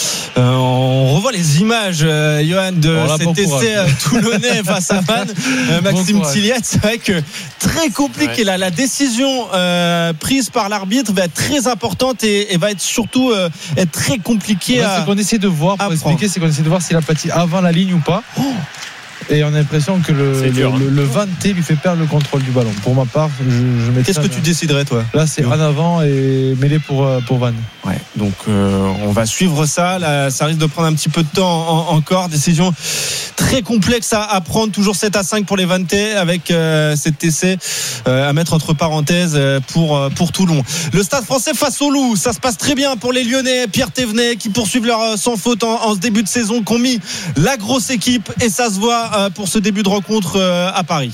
On revoit les images, Johan, de cet essai toulonnais face à Vannes. Maxime Tilliette, c'est vrai que très compliqué. Ouais. La décision prise par l'arbitre va être très importante et va être surtout être très compliquée. C'est qu'on essaie de voir, pour expliquer, c'est qu'on essaie de voir s'il a aplati avant la ligne ou pas. Et on a l'impression que le Vannetais lui fait perdre le contrôle du ballon. Pour ma part, je mettrais. Qu'est-ce que tu déciderais, toi? Là, c'est en avant et mêlé pour Vannes. Ouais. Donc, on va suivre ça. Là, ça risque de prendre un petit peu de temps encore. Décision très complexe à prendre. Toujours 7-5 pour les Vannetais, avec cet essai à mettre entre parenthèses pour Toulon. Le Stade Français face au Loup. Ça se passe très bien pour les Lyonnais. Pierre Thévenet qui poursuivent leur sans faute en ce début de saison, qui ont mis la grosse équipe, et ça se voit pour ce début de rencontre à Paris.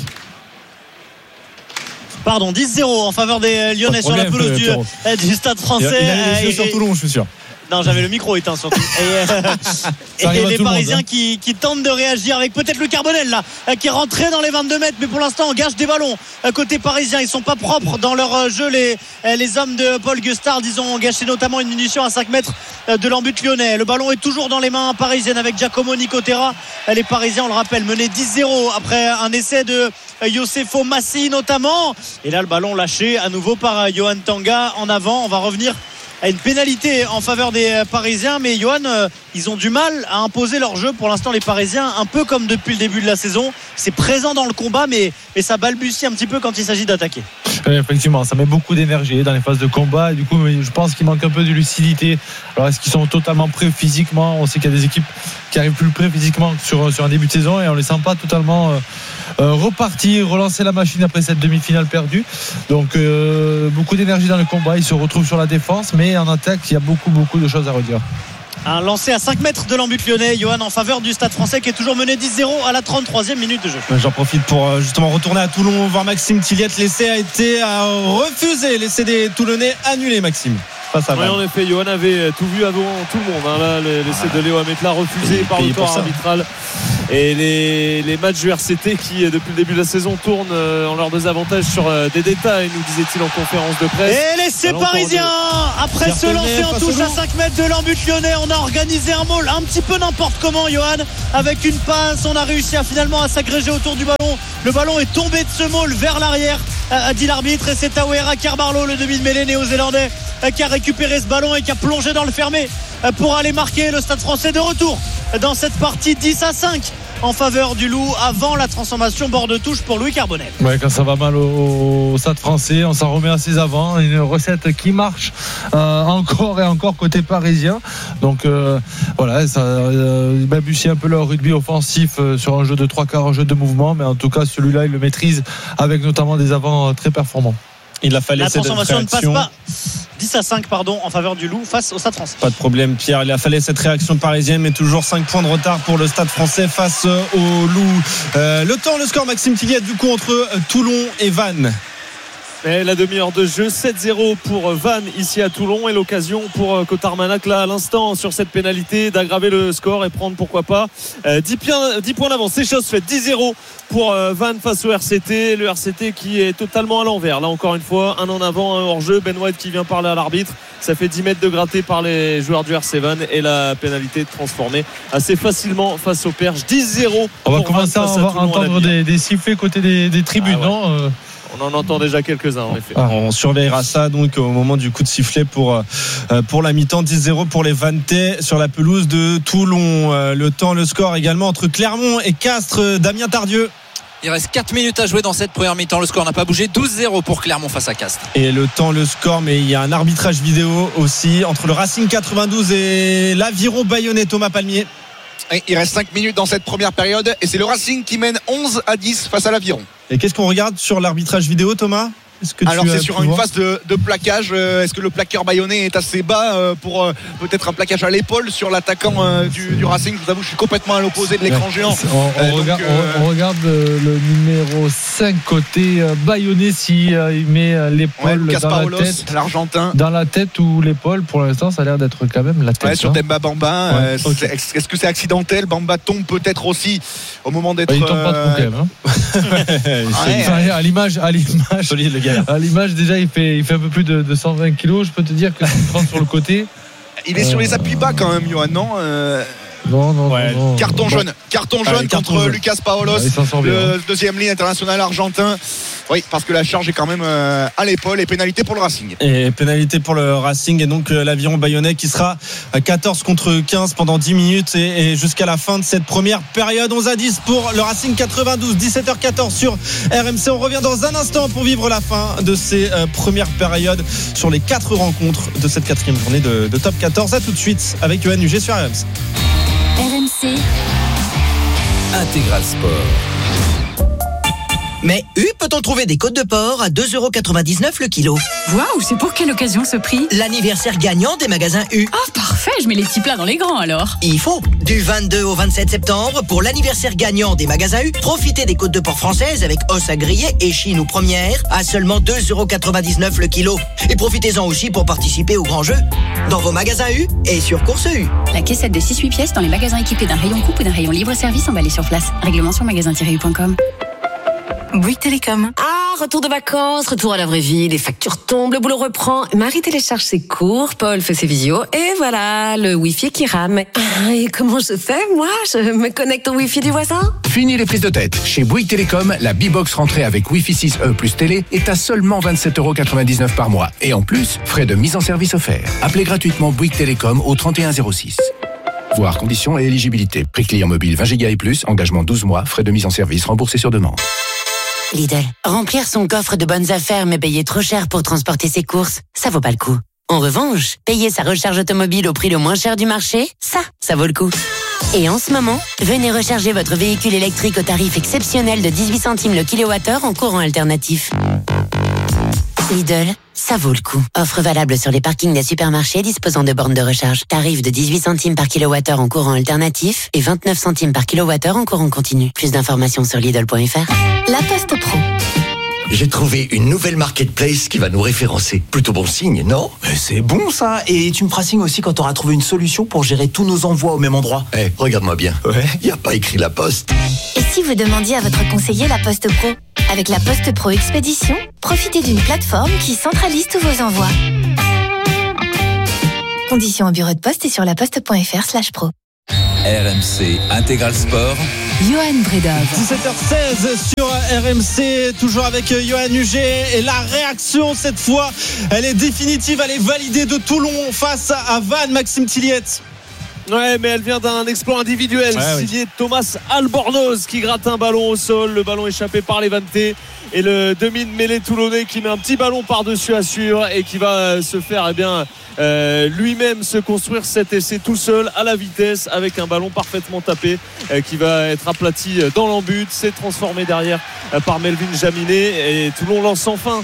Pardon, 10-0 en faveur des Lyonnais sur la pelouse du Stade Français. Il a les yeux sur Toulon, je suis sûr. Non, j'avais le micro éteint surtout. Et les Parisiens qui tentent de réagir avec peut-être le Carbonel là, qui est rentré dans les 22 mètres, mais pour l'instant on gâche des ballons côté parisien. Ils sont pas propres dans leur jeu, les hommes de Paul Gustard. Ils ont gâché notamment une munition à 5 mètres de l'embut lyonnais. Le ballon est toujours dans les mains parisiennes avec Giacomo Nicotera. Les Parisiens, on le rappelle, menaient 10-0 après un essai de Yosefo Massi notamment. Et là le ballon lâché à nouveau par Johan Tanga en avant. On va revenir à une pénalité en faveur des Parisiens, mais Johan, ils ont du mal à imposer leur jeu pour l'instant, les Parisiens, un peu comme depuis le début de la saison. C'est présent dans le combat, mais ça balbutie un petit peu quand il s'agit d'attaquer. Effectivement, ça met beaucoup d'énergie dans les phases de combat, et du coup je pense qu'il manque un peu de lucidité. Alors est-ce qu'ils sont totalement prêts physiquement? On sait qu'il y a des équipes qui arrivent plus près physiquement sur un début de saison, et on les sent pas totalement repartir, relancer la machine après cette demi-finale perdue. Donc beaucoup d'énergie dans le combat, ils se retrouvent sur la défense, mais en attaque il y a beaucoup de choses à redire. Un lancé à 5 mètres de l'embut lyonnais, Johan, en faveur du Stade Français qui est toujours mené 10-0 à la 33e minute de jeu. J'en profite pour justement retourner à Toulon, voir Maxime Tilliette. L'essai a été refusé, l'essai des Toulonnais annulé, Maxime. Oui, en effet, Johan avait tout vu avant tout le monde. Là, l'essai de Léo Ametla refusé par le corps arbitral. Et les matchs du RCT qui, depuis le début de la saison, tournent en leur désavantage sur des détails, nous disait-il en conférence de presse. Et l'essai parisien après ce lancer en touche à 5 mètres de l'embut lyonnais. On a organisé un maul un petit peu n'importe comment, Johan, avec une passe. On a réussi finalement à s'agréger autour du ballon. Le ballon est tombé de ce maul vers l'arrière, dit l'arbitre, et c'est Tawera Carbarlo, le demi de mêlée néo-zélandais, qui a récupéré ce ballon et qui a plongé dans le fermé pour aller marquer. Le Stade Français de retour dans cette partie 10-5 en faveur du Loup avant la transformation bord de touche pour Louis Carbonel. Ouais, quand ça va mal au Stade Français, on s'en remet à ses avants. Une recette qui marche encore et encore côté parisien. Donc voilà, ça balbutie un peu leur rugby offensif sur un jeu de 3 quarts, un jeu de mouvement, mais en tout cas celui-là il le maîtrise avec notamment des avants très performants. Il a fallu la transformation ne passe pas. 10-5 en faveur du Loup face au Stade Français. Pas de problème, Pierre, il a fallu cette réaction parisienne, mais toujours 5 points de retard pour le Stade Français face au Loup. Le temps, le score, Maxime Tilliette, du coup entre Toulon et Vannes. Et la demi-heure de jeu, 7-0 pour Vannes ici à Toulon, et l'occasion pour Kotarmanak là à l'instant sur cette pénalité d'aggraver le score et prendre pourquoi pas 10 points d'avance. C'est chose faite, 10-0 pour Vannes face au RCT. Le RCT qui est totalement à l'envers. Là encore une fois, un en avant, un hors-jeu. Ben White qui vient parler à l'arbitre. Ça fait 10 mètres de gratté par les joueurs du RC Vannes, et la pénalité transformée assez facilement face au Perche. 10-0. On va commencer à entendre des sifflets côté des tribunes, non On en entend déjà quelques-uns en effet. On surveillera ça donc au moment du coup de sifflet pour la mi-temps. 10-0 pour les Vannetais sur la pelouse de Toulon. Le temps, le score également entre Clermont et Castres. Damien Tardieu. Il reste 4 minutes à jouer dans cette première mi-temps. Le score n'a pas bougé. 12-0 pour Clermont face à Castres. Et le temps, le score, mais il y a un arbitrage vidéo aussi entre le Racing 92 et l'Aviron Bayonnais. Thomas Palmier. Il reste 5 minutes dans cette première période, et c'est le Racing qui mène 11-10 face à l'Aviron. Et qu'est-ce qu'on regarde sur l'arbitrage vidéo, Thomas? Alors c'est sur une phase de plaquage. Est-ce que le plaqueur bayonnais est assez bas pour peut-être un plaquage à l'épaule sur l'attaquant du Racing? Je vous avoue, je suis complètement à l'opposé de l'écran géant. On regarde le numéro 5 côté bayonnais, si il met l'épaule dans la tête, l'Argentin, dans la tête ou l'épaule. Pour l'instant ça a l'air d'être quand même la tête. Sur Demba Bamba. Est-ce que c'est accidentel? Bamba tombe peut-être aussi au moment d'être. Il tombe pas trop quand même, à l'image solide, le gars. À l'image déjà il fait un peu plus de 120 kilos. Je peux te dire que s'il prend sur le côté, il est sur les appuis bas quand même, Johan, non? Non. Carton jaune contre Lucas Paolos, le deuxième ligne international argentin. Oui, parce que la charge est quand même à l'épaule, et pénalité pour le Racing. Et pénalité pour le Racing, et donc l'Aviron Bayonnais qui sera à 14 contre 15 pendant 10 minutes et jusqu'à la fin de cette première période. 11-10 pour le Racing 92, 17h14 sur RMC. On revient dans un instant pour vivre la fin de ces premières périodes sur les 4 rencontres de cette 4e journée de Top 14. À tout de suite avec Yoann Huget sur RMC. RMC Intégral Sport. Mais U peut-on trouver des côtes de porc à 2,99€ le kilo. Waouh, c'est pour quelle occasion ce prix? L'anniversaire gagnant des magasins U. Oh, parfait, je mets les petits plats dans les grands alors. Il faut. Du 22 au 27 septembre, pour l'anniversaire gagnant des magasins U, profitez des côtes de porc françaises avec os à griller, échine ou première à seulement 2,99€ le kilo. Et profitez-en aussi pour participer au grand jeu dans vos magasins U et sur Course U. La caissette de 6-8 pièces dans les magasins équipés d'un rayon coupe ou d'un rayon libre-service emballé sur place. Règlement sur magasin-u.com. Bouygues Télécom. Ah, retour de vacances, retour à la vraie vie, les factures tombent, le boulot reprend. Marie télécharge ses cours, Paul fait ses visios, et voilà, le Wi-Fi qui rame. Ah, et comment je fais, moi? Je me connecte au Wi-Fi du voisin? Fini les prises de tête. Chez Bouygues Télécom, la B-Box rentrée avec Wi-Fi 6E plus télé est à seulement 27,99€ par mois. Et en plus, frais de mise en service offerts. Appelez gratuitement Bouygues Télécom au 3106. Voir conditions et éligibilité. Prix client mobile 20 Go et plus, engagement 12 mois, frais de mise en service remboursés sur demande. Lidl, remplir son coffre de bonnes affaires mais payer trop cher pour transporter ses courses, ça vaut pas le coup. En revanche, payer sa recharge automobile au prix le moins cher du marché, ça vaut le coup. Et en ce moment, venez recharger votre véhicule électrique au tarif exceptionnel de 18 centimes le kilowattheure en courant alternatif. Lidl, ça vaut le coup. Offre valable sur les parkings des supermarchés disposant de bornes de recharge. Tarif de 18 centimes par kilowattheure en courant alternatif et 29 centimes par kilowattheure en courant continu. Plus d'informations sur Lidl.fr. La Poste Pro. J'ai trouvé une nouvelle marketplace qui va nous référencer. Plutôt bon signe, non? C'est bon ça. Et tu me feras signe aussi quand tu auras trouvé une solution pour gérer tous nos envois au même endroit. Regarde-moi bien. Y a pas écrit La Poste. Et si vous demandiez à votre conseiller La Poste Pro? Avec La Poste Pro Expédition, profitez d'une plateforme qui centralise tous vos envois. Conditions au bureau de poste et sur laposte.fr/pro. RMC Intégral Sport. Johan Bredov. 17h16 sur RMC, toujours avec Johan Huget. Et la réaction cette fois, elle est définitive, elle est validée de Toulon face à Vannes, Maxime Tilliette. Ouais, mais elle vient d'un exploit individuel signé Thomas Albornoz qui gratte un ballon au sol, le ballon échappé par les Vantais et le demi de mêlée toulonnais qui met un petit ballon par-dessus Assur et qui va se faire lui-même se construire cet essai tout seul à la vitesse avec un ballon parfaitement tapé qui va être aplati dans l'embut. C'est transformé derrière par Melvin Jaminet et Toulon lance enfin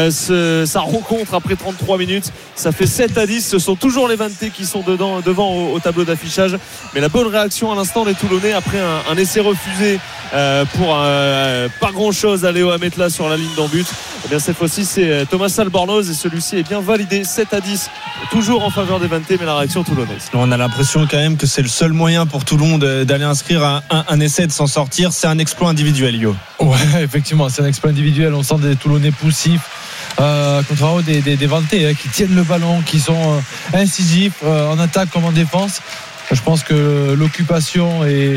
sa rencontre après 33 minutes. Ça fait 7-10. Ce sont toujours les Vantais qui sont devant au tableau d'affichage, mais la bonne réaction à l'instant des Toulonnais après un essai refusé pour pas grand chose à Léo Ametla sur la ligne d'embut. Et bien cette fois-ci c'est Thomas Albornoz et celui-ci est bien validé. 7-10 toujours en faveur des Vantais, mais la réaction toulonnaise. On a l'impression quand même que c'est le seul moyen pour Toulon d'aller inscrire un essai, de s'en sortir. C'est un exploit individuel, Yo. Ouais, effectivement, c'est un exploit individuel. On sent des Toulonnais poussifs. Contrairement des Vantais qui tiennent le ballon, qui sont incisifs en attaque comme en défense. Je pense que l'occupation et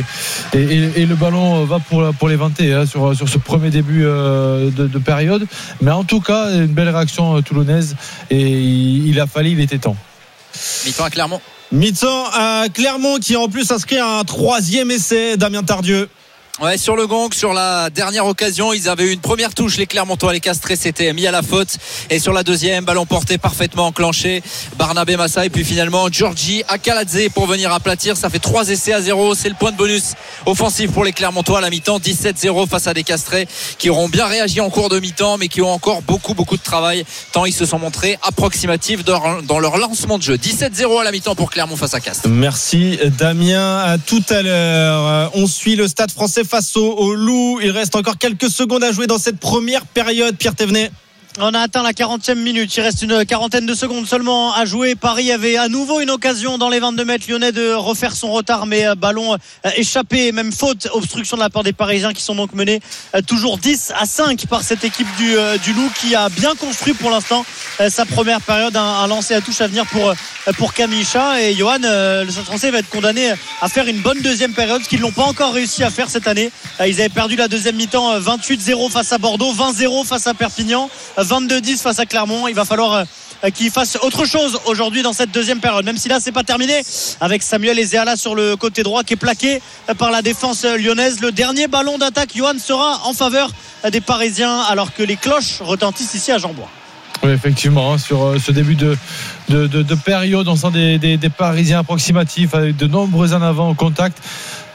le ballon va pour les Vantais sur ce premier début de période. Mais en tout cas, une belle réaction toulonnaise et il a fallu, il était temps. Mi-temps à Clermont. Mi-temps à Clermont qui en plus inscrit un 3e essai, Damien Tardieu. Ouais, sur le gong, sur la dernière occasion, ils avaient eu une première touche, les Clermontois, les Castrés s'étaient mis à la faute. Et sur la deuxième, ballon porté parfaitement enclenché, Barnabé Massa et puis finalement Giorgi Akaladze pour venir aplatir. Ça fait 3 essais à 0. C'est le point de bonus offensif pour les Clermontois à la mi-temps. 17-0 face à des Castrés qui auront bien réagi en cours de mi-temps, mais qui ont encore beaucoup de travail, tant ils se sont montrés approximatifs dans leur lancement de jeu. 17-0 à la mi-temps pour Clermont face à Castres. Merci Damien, à tout à l'heure. On suit le Stade Français face au Loup. Il reste encore quelques secondes à jouer dans cette première période. Pierre Thévenet. On a atteint la 40e minute. Il reste une quarantaine de secondes seulement à jouer. Paris avait à nouveau une occasion dans les 22 mètres lyonnais de refaire son retard, mais ballon échappé, même faute, obstruction de la part des Parisiens qui sont donc menés toujours 10-5 par cette équipe du Loup qui a bien construit pour l'instant sa première période. Un lancer à touche à venir pour Camille Chat. Et Johan, le Stade Français va être condamné à faire une bonne deuxième période, ce qu'ils n'ont pas encore réussi à faire cette année. Ils avaient perdu la deuxième mi-temps 28-0 face à Bordeaux, 20-0 face à Perpignan, 22-10 face à Clermont. Il va falloir qu'ils fassent autre chose aujourd'hui dans cette deuxième période, même si là c'est pas terminé avec Samuel Ezeala sur le côté droit qui est plaqué par la défense lyonnaise. Le dernier ballon d'attaque, Johan, sera en faveur des Parisiens alors que les cloches retentissent ici à Jean-Bouin. Oui, effectivement, sur ce début de période, on sent des Parisiens approximatifs avec de nombreux en avant au contact.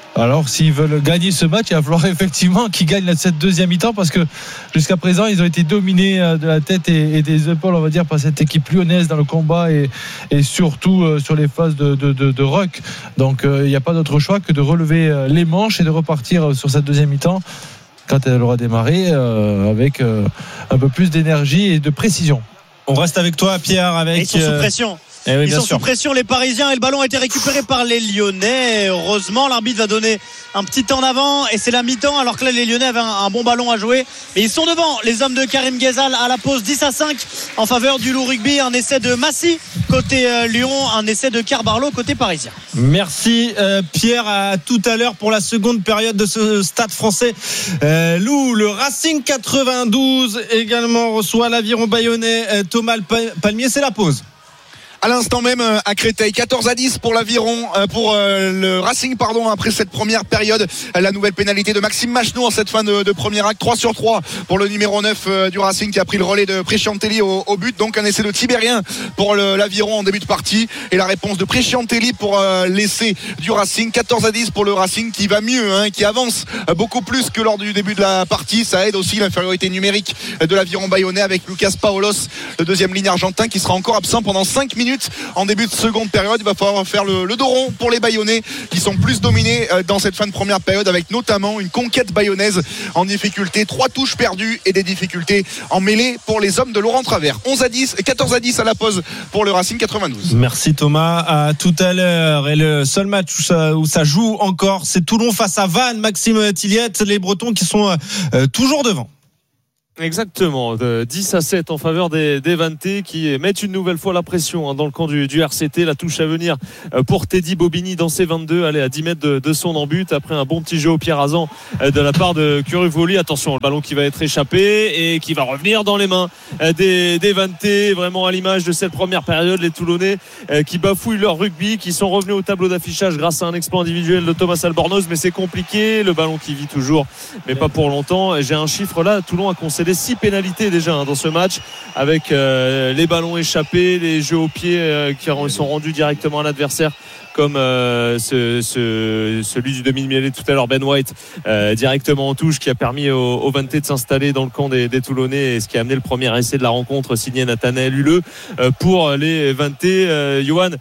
Alors s'ils veulent gagner ce match, il va falloir effectivement qu'ils gagnent cette deuxième mi-temps, parce que jusqu'à présent ils ont été dominés de la tête et des épaules, on va dire, par cette équipe lyonnaise dans le combat et surtout sur les phases de ruck. Donc il n'y a pas d'autre choix que de relever les manches et de repartir sur cette deuxième mi-temps quand elle aura démarré avec un peu plus d'énergie et de précision. On reste avec toi, Pierre, avec... Ils sont sous pression. Oui, ils sont sous pression, les Parisiens, et le ballon a été récupéré par les Lyonnais. Heureusement, l'arbitre va donner un petit temps d'avant et c'est la mi-temps, alors que là les Lyonnais avaient un bon ballon à jouer, mais ils sont devant, les hommes de Karim Ghezal, à la pause. 10-5 en faveur du Loup Rugby. Un essai de Massy côté Lyon, un essai de Carbarlo côté parisien. Merci Pierre, à tout à l'heure pour la seconde période de ce Stade Français. Lou, le Racing 92 également reçoit l'Aviron Bayonnais. Thomas Palmier, c'est la pause. À l'instant même à Créteil, 14-10 pour l'Aviron, pour le Racing, après cette première période. La nouvelle pénalité de Maxime Machenaud en cette fin de premier acte. 3-3 pour le numéro 9 du Racing, qui a pris le relais de Presciantelli au but. Donc un essai de Tibérien pour l'Aviron en début de partie, et la réponse de Presciantelli pour l'essai du Racing. 14-10 pour le Racing, qui va mieux, qui avance beaucoup plus que lors du début de la partie. Ça aide aussi l'infériorité numérique de l'Aviron Bayonnais avec Lucas Paolos, le deuxième ligne argentin, qui sera encore absent pendant 5 minutes en début de seconde période. Il va falloir faire le dos rond pour les Bayonnais, qui sont plus dominés dans cette fin de première période, avec notamment une conquête bayonnaise en difficulté, 3 touches perdues et des difficultés en mêlée pour les hommes de Laurent Travers. 14-10 à la pause pour le Racing 92. Merci Thomas, à tout à l'heure. Et le seul match où ça joue encore, c'est Toulon face à Vannes. Maxime Tilliette, les Bretons qui sont toujours devant. Exactement, de 10-7 en faveur des Vantais, qui mettent une nouvelle fois la pression dans le camp du RCT. La touche à venir pour Teddy Bobigny dans ses 22, aller à 10 mètres de son en-but après un bon petit jeu au pied rasant de la part de Curuvoli. Attention, le ballon qui va être échappé et qui va revenir dans les mains des Vantais, vraiment à l'image de cette première période. Les Toulonnais qui bafouillent leur rugby, qui sont revenus au tableau d'affichage grâce à un exploit individuel de Thomas Albornoz, mais c'est compliqué. Le ballon qui vit toujours, mais pas pour longtemps. J'ai un chiffre là, Toulon a concédé 6 pénalités déjà dans ce match, avec les ballons échappés, les jeux au pied qui sont rendus directement à l'adversaire, comme celui du demi-mêlée tout à l'heure, Ben White, directement en touche, qui a permis aux Vantais de s'installer dans le camp des Toulonnais, et ce qui a amené le premier essai de la rencontre, signé Nathanaël Huleux pour les Vantais. Johan,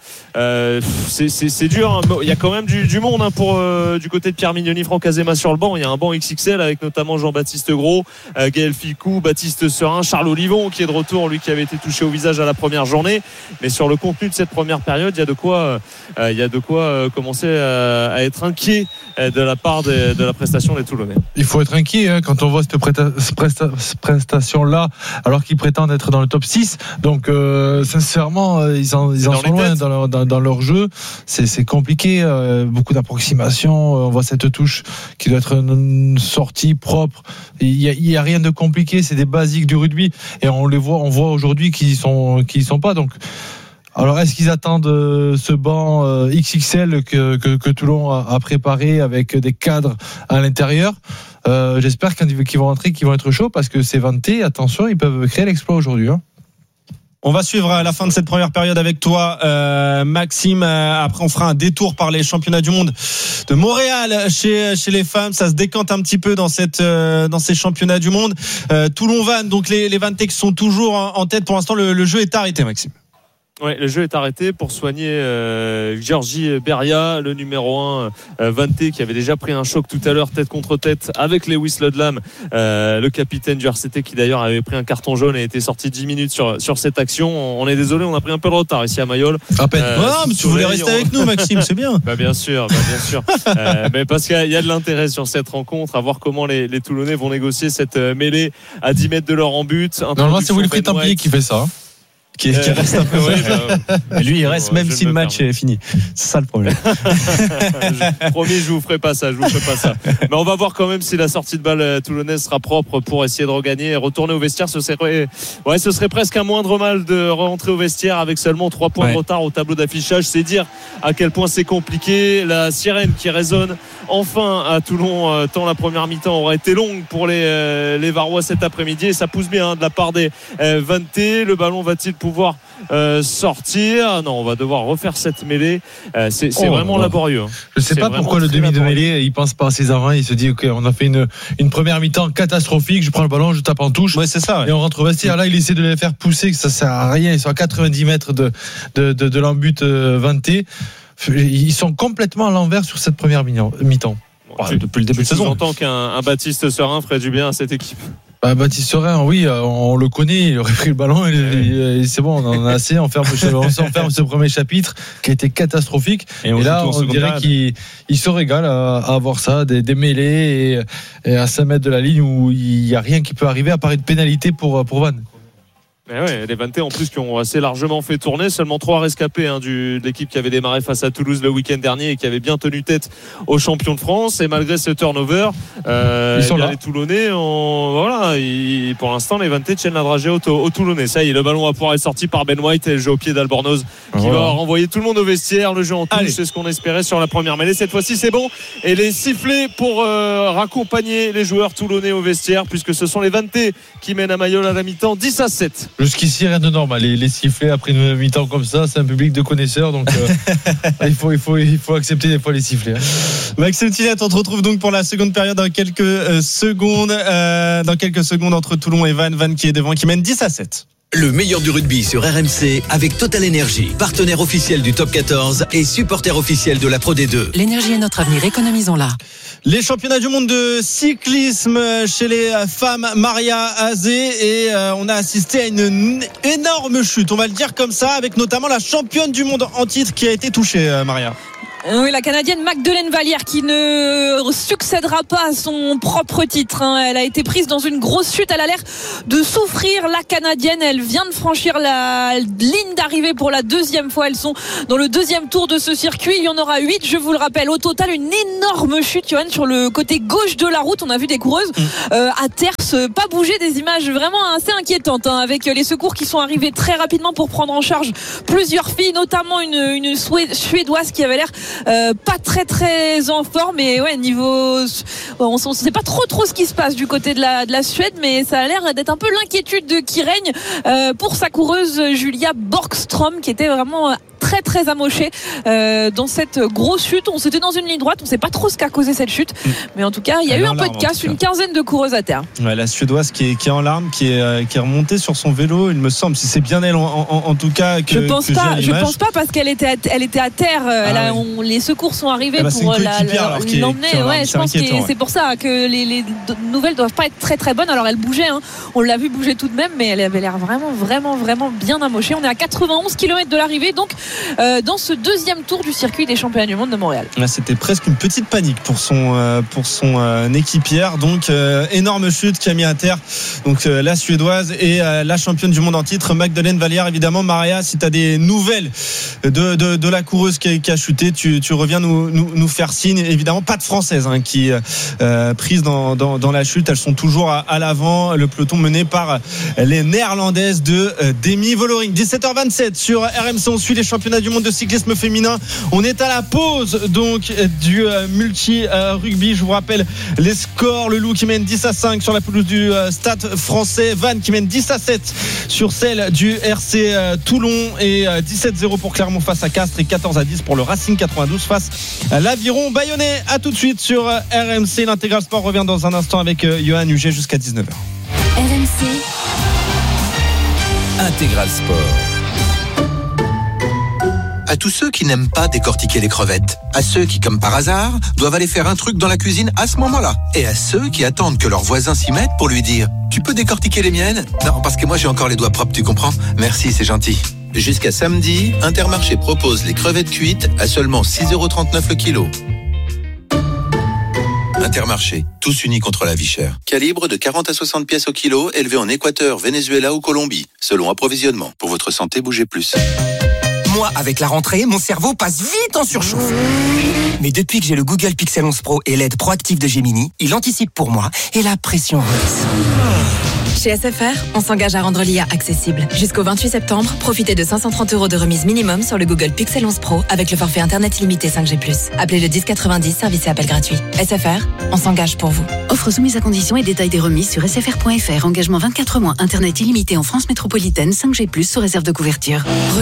c'est dur, il y a quand même du monde pour du côté de Pierre Mignoni, Franck Azema sur le banc. Il y a un banc XXL avec notamment Jean-Baptiste Gros, Gaël Ficou, Baptiste Serin, Charles Olivon qui est de retour, lui qui avait été touché au visage à la première journée. Mais sur le contenu de cette première période, il y a de quoi commencer à être inquiet de la part de la prestation des Toulonnais. Il faut être inquiet quand on voit cette prestation-là, alors qu'ils prétendent être dans le top 6. Donc sincèrement, ils en sont loin dans leur jeu. C'est compliqué, beaucoup d'approximations. On voit cette touche qui doit être une sortie propre. Il y a rien de compliqué, c'est des basiques du rugby, et on voit aujourd'hui qu'ils sont pas. Donc alors, est-ce qu'ils attendent ce banc XXL que Toulon a préparé avec des cadres à l'intérieur? J'espère qu'ils vont rentrer, qu'ils vont être chauds, parce que ces Vantais, attention, ils peuvent créer l'exploit aujourd'hui. On va suivre à la fin de cette première période avec toi, Maxime. Après, on fera un détour par les championnats du monde de Montréal chez les femmes. Ça se décante un petit peu dans ces championnats du monde. Toulon-Vannes, donc les Vantais qui sont toujours en tête. Pour l'instant, le jeu est arrêté, Maxime. Oui, le jeu est arrêté pour soigner Georgi Beria, le numéro 1 Vantais, qui avait déjà pris un choc tout à l'heure tête contre tête avec Lewis Ludlam, le capitaine du RCT, qui d'ailleurs avait pris un carton jaune et était sorti 10 minutes sur cette action. On est désolé, on a pris un peu de retard ici à Mayol. À peine. Mais tu voulais rester avec nous, Maxime, c'est bien. Bien sûr. Mais parce qu'il y a de l'intérêt sur cette rencontre, à voir comment les Toulonnais vont négocier cette mêlée à 10 mètres de leur en but. Normalement, c'est Wilfried Templier qui fait ça. Qui reste un peu. Lui, il reste même si le match est fini. C'est ça le problème. Promis, je vous ferai pas ça. Mais on va voir quand même si la sortie de balle toulonnaise sera propre pour essayer de regagner et retourner au vestiaire. Ce serait presque un moindre mal de rentrer au vestiaire avec seulement 3 points de retard au tableau d'affichage. C'est dire à quel point c'est compliqué. La sirène qui résonne enfin à Toulon, tant la première mi-temps aura été longue pour les Varois cet après-midi, et ça pousse bien de la part des Vantais. Le ballon va-t-il pouvoir pouvoir sortir. Non, on va devoir refaire cette mêlée. C'est vraiment laborieux. Je sais pas pourquoi le demi de mêlée, il pense pas à ses avants. Il se dit, ok, on a fait une première mi-temps catastrophique. Je prends le ballon, je tape en touche. Ouais, c'est ça. Ouais. Et on rentre au vestiaire. Là, il essaie de les faire pousser, que ça sert à rien. Ils sont à 90 mètres de l'embut Vanté. Ils sont complètement à l'envers sur cette première mi-temps. Depuis le début de saison. J'entends qu'un Baptiste Serin ferait du bien à cette équipe. Baptiste Serin, oui, on le connaît, il aurait pris le ballon et c'est bon, on en a assez, on ferme ce premier chapitre qui a été catastrophique. Et là, on dirait qu'il se régale à voir ça, des mêlées et à 5 mètres de la ligne où il n'y a rien qui peut arriver à part une pénalité pour Van. Mais ouais, les Vanté en plus qui ont assez largement fait tourner, seulement 3 rescapés de l'équipe qui avait démarré face à Toulouse le week-end dernier et qui avait bien tenu tête aux champions de France. Et malgré ce turnover, ils sont là. Les Toulonnais, pour l'instant les Vanté tiennent la dragée aux Toulonnais. Ça y est, le ballon va pouvoir être sorti par Ben White et le jeu au pied d'Albornoz qui va renvoyer tout le monde au vestiaire. Le jeu en touche, c'est ce qu'on espérait sur la première mêlée. Cette fois-ci c'est bon, et les sifflets pour raccompagner les joueurs toulonnais au vestiaire, puisque ce sont les Vanté qui mènent à Mayol à la mi-temps 10-7. Jusqu'ici, rien de normal. Les sifflets après une mi-temps comme ça, c'est un public de connaisseurs, donc il faut accepter des fois les sifflets. Maxime Tillette, on te retrouve donc pour la seconde période dans quelques secondes. Entre Toulon et Van qui est devant, qui mène 10-7. Le meilleur du rugby sur RMC avec Total Energy, partenaire officiel du Top 14 et supporter officiel de la Pro D2. L'énergie est notre avenir, économisons-la. Les championnats du monde de cyclisme chez les femmes, Maria Azé, et on a assisté à une énorme chute, on va le dire comme ça, avec notamment la championne du monde en titre qui a été touchée, Maria. Oui, la Canadienne Magdeleine Vallière qui ne succédera pas à son propre titre. Elle a été prise dans une grosse chute. Elle a l'air de souffrir, la Canadienne. Elle vient de franchir la ligne d'arrivée pour la deuxième fois. Elles sont dans le deuxième tour de ce circuit. Il y en aura 8, je vous le rappelle. Au total, une énorme chute, Johan, sur le côté gauche de la route. On a vu des coureuses à terre pas bouger, des images vraiment assez inquiétantes, avec les secours qui sont arrivés très rapidement pour prendre en charge plusieurs filles, notamment une Suédoise qui avait l'air pas très en forme, mais ouais, niveau on sait pas trop ce qui se passe du côté de la Suède, mais ça a l'air d'être un peu l'inquiétude qui règne pour sa coureuse Julia Borgström, qui était vraiment très amoché dans cette grosse chute. On s'était dans une ligne droite, on sait pas trop ce qu'a causé cette chute, mais en tout cas il y a eu un peu de casse, une quinzaine de coureuses à terre. Ouais, la Suédoise qui est en larmes, qui est remontée sur son vélo, il me semble, si c'est bien elle en tout cas que, je pense pas parce qu'elle était à terre. Les secours sont arrivés pour l'emmener. Ouais, je pense que c'est pour ça que les nouvelles doivent pas être très bonnes. Alors elle bougeait, on l'a vu bouger tout de même, mais elle avait l'air vraiment bien amochée. On est à 91 km de l'arrivée, donc dans ce deuxième tour du circuit des championnats du monde de Montréal. Là, c'était presque une petite panique pour son équipière. Donc énorme chute qui a mis à terre donc la Suédoise et la championne du monde en titre Magdeleine Vallière. Évidemment, Maria, si tu as des nouvelles de la coureuse qui a chuté, tu reviens nous faire signe. Évidemment, pas de Française qui prise dans la chute. Elles sont toujours à l'avant. Le peloton mené par les Néerlandaises de Demi Vollering. 17h27 sur RMC. On suit les championnats du monde de cyclisme féminin. On est à la pause donc du multi-rugby. Je vous rappelle les scores. Le Loup qui mène 10-5 sur la pelouse du Stade français. Vannes qui mène 10-7 sur celle du RC Toulon, et 17-0 pour Clermont face à Castres, et 14-10 pour le Racing 92 face à l'Aviron Bayonnais. À tout de suite sur RMC. L'Intégral Sport revient dans un instant avec Johan Huget jusqu'à 19h. RMC Intégral Sport. À tous ceux qui n'aiment pas décortiquer les crevettes, à ceux qui, comme par hasard, doivent aller faire un truc dans la cuisine à ce moment-là, et à ceux qui attendent que leur voisin s'y mette pour lui dire « Tu peux décortiquer les miennes ?» Non, parce que moi j'ai encore les doigts propres, tu comprends ? Merci, c'est gentil. Jusqu'à samedi, Intermarché propose les crevettes cuites à seulement 6,39€ le kilo. Intermarché, tous unis contre la vie chère. Calibre de 40 à 60 pièces au kilo, élevé en Équateur, Venezuela ou Colombie. Selon approvisionnement. Pour votre santé, bougez plus. Moi, avec la rentrée, mon cerveau passe vite en surchauffe. Mais depuis que j'ai le Google Pixel 11 Pro et l'aide proactive de Gemini, il anticipe pour moi et la pression redescend. Chez SFR, on s'engage à rendre l'IA accessible. Jusqu'au 28 septembre, profitez de 530 € de remise minimum sur le Google Pixel 11 Pro avec le forfait Internet illimité 5G+. Appelez le 1090, service et appel gratuit. SFR, on s'engage pour vous. Offre soumise à conditions et détails des remises sur sfr.fr. Engagement 24 mois. Internet illimité en France métropolitaine 5G+, sous réserve de couverture.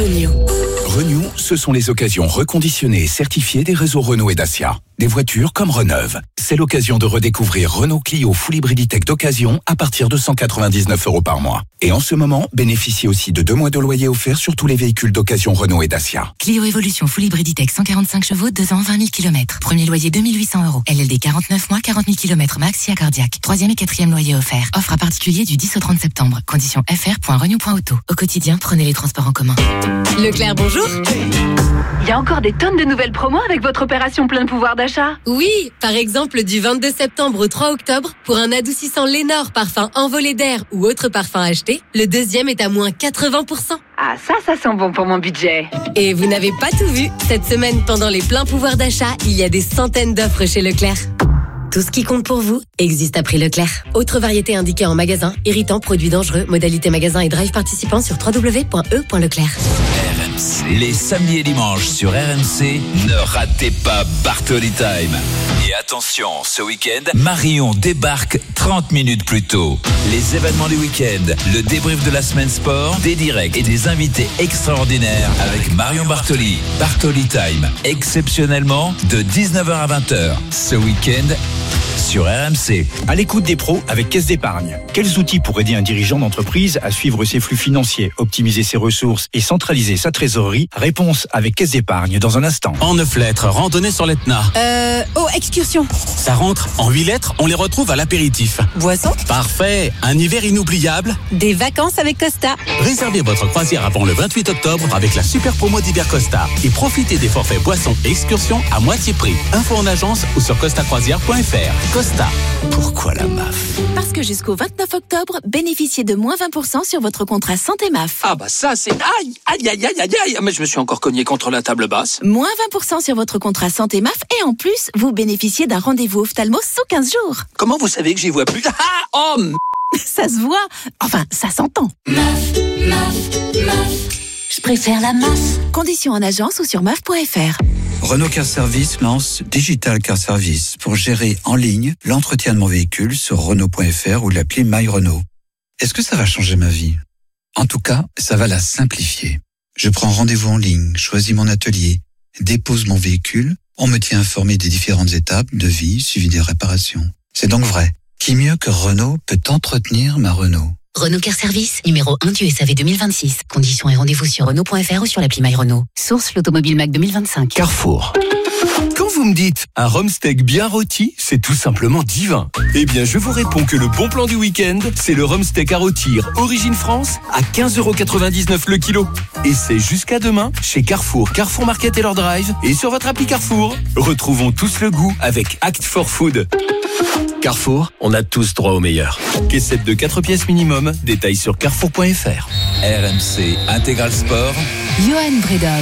Renew, ce sont les occasions reconditionnées et certifiées des réseaux Renault et Dacia. Des voitures comme Reneuve. C'est l'occasion de redécouvrir Renault Clio Full Hybriditech d'occasion à partir de 199 € par mois. Et en ce moment, bénéficiez aussi de 2 mois de loyer offerts sur tous les véhicules d'occasion Renault et Dacia. Clio Evolution Full Hybriditech 145 chevaux, 2 ans, 20 000 km. Premier loyer 2 800 €. LLD 49 mois, 40 000 km max, SIA cardiaque. 3e et 4e loyer offert. Offre à particulier du 10 au 30 septembre. Conditions fr.renew.auto. Au quotidien, prenez les transports en commun. Leclerc, bonjour. Il y a encore des tonnes de nouvelles promos avec votre opération plein pouvoir d'achat. Oui, par exemple du 22 septembre au 3 octobre, pour un adoucissant Lénore parfum envolé d'air ou autre parfum acheté, le deuxième est à moins 80%. Ah ça sent bon pour mon budget. Et vous n'avez pas tout vu. Cette semaine, pendant les pleins pouvoirs d'achat, il y a des centaines d'offres chez Leclerc. Tout ce qui compte pour vous existe à prix Leclerc. Autre variété indiquée en magasin, irritant, produits dangereux, modalité magasin et drive participant sur www.e.leclerc. RMC. Les samedis et dimanches sur RMC, ne ratez pas Bartoli Time. Et attention, ce week-end, Marion débarque 30 minutes plus tôt. Les événements du week-end, le débrief de la semaine sport, des directs et des invités extraordinaires avec Marion Bartoli. Bartoli Time, exceptionnellement de 19h à 20h. Ce week-end, sur RMC. À l'écoute des pros avec Caisse d'Épargne. Quels outils pour aider un dirigeant d'entreprise à suivre ses flux financiers, optimiser ses ressources et centraliser sa trésorerie? Réponse avec Caisse d'Épargne dans un instant. En 9 lettres, randonnée sur l'Etna. Excursion. Ça rentre. En 8 lettres, on les retrouve à l'apéritif. Boisson. Parfait. Un hiver inoubliable. Des vacances avec Costa. Réservez votre croisière avant le 28 octobre avec la super promo d'hiver Costa. Et profitez des forfaits boissons et excursions à moitié prix. Info en agence ou sur costacroisière.fr. Costa. Pourquoi la MAF? Parce que jusqu'au 29 octobre, bénéficiez de moins 20% sur votre contrat santé MAF. Ah bah ça c'est... Aïe. Mais je me suis encore cogné contre la table basse. Moins 20% sur votre contrat santé MAF et en plus, vous bénéficiez d'un rendez-vous ophtalmo sous 15 jours. Comment vous savez que j'y vois plus? Ça se voit. Enfin, ça s'entend. MAF. Je préfère la MAF. Conditions en agence ou sur MAF.fr. Renault Car Service lance Digital Car Service pour gérer en ligne l'entretien de mon véhicule sur Renault.fr ou l'appli My Renault. Est-ce que ça va changer ma vie? En tout cas, ça va la simplifier. Je prends rendez-vous en ligne, choisis mon atelier, dépose mon véhicule, on me tient informé des différentes étapes de vie suivi des réparations. C'est donc vrai. Qui mieux que Renault peut entretenir ma Renault? Renault Car Service, numéro 1 du SAV 2026. Conditions et rendez-vous sur Renault.fr ou sur l'appli My Renault. Source l'Automobile Mac 2025. Carrefour. Quand vous me dites un rhum steak bien rôti, c'est tout simplement divin. Eh bien, je vous réponds que le bon plan du week-end, c'est le rhum steak à rôtir Origine France à 15,99 € le kilo. Et c'est jusqu'à demain chez Carrefour, Carrefour Market et leur drive et sur votre appli Carrefour. Retrouvons tous le goût avec Act for Food. Carrefour, on a tous droit au meilleur. Caissette de 4 pièces minimum, détails sur carrefour.fr. RMC Intégral Sport. Johan Bredov.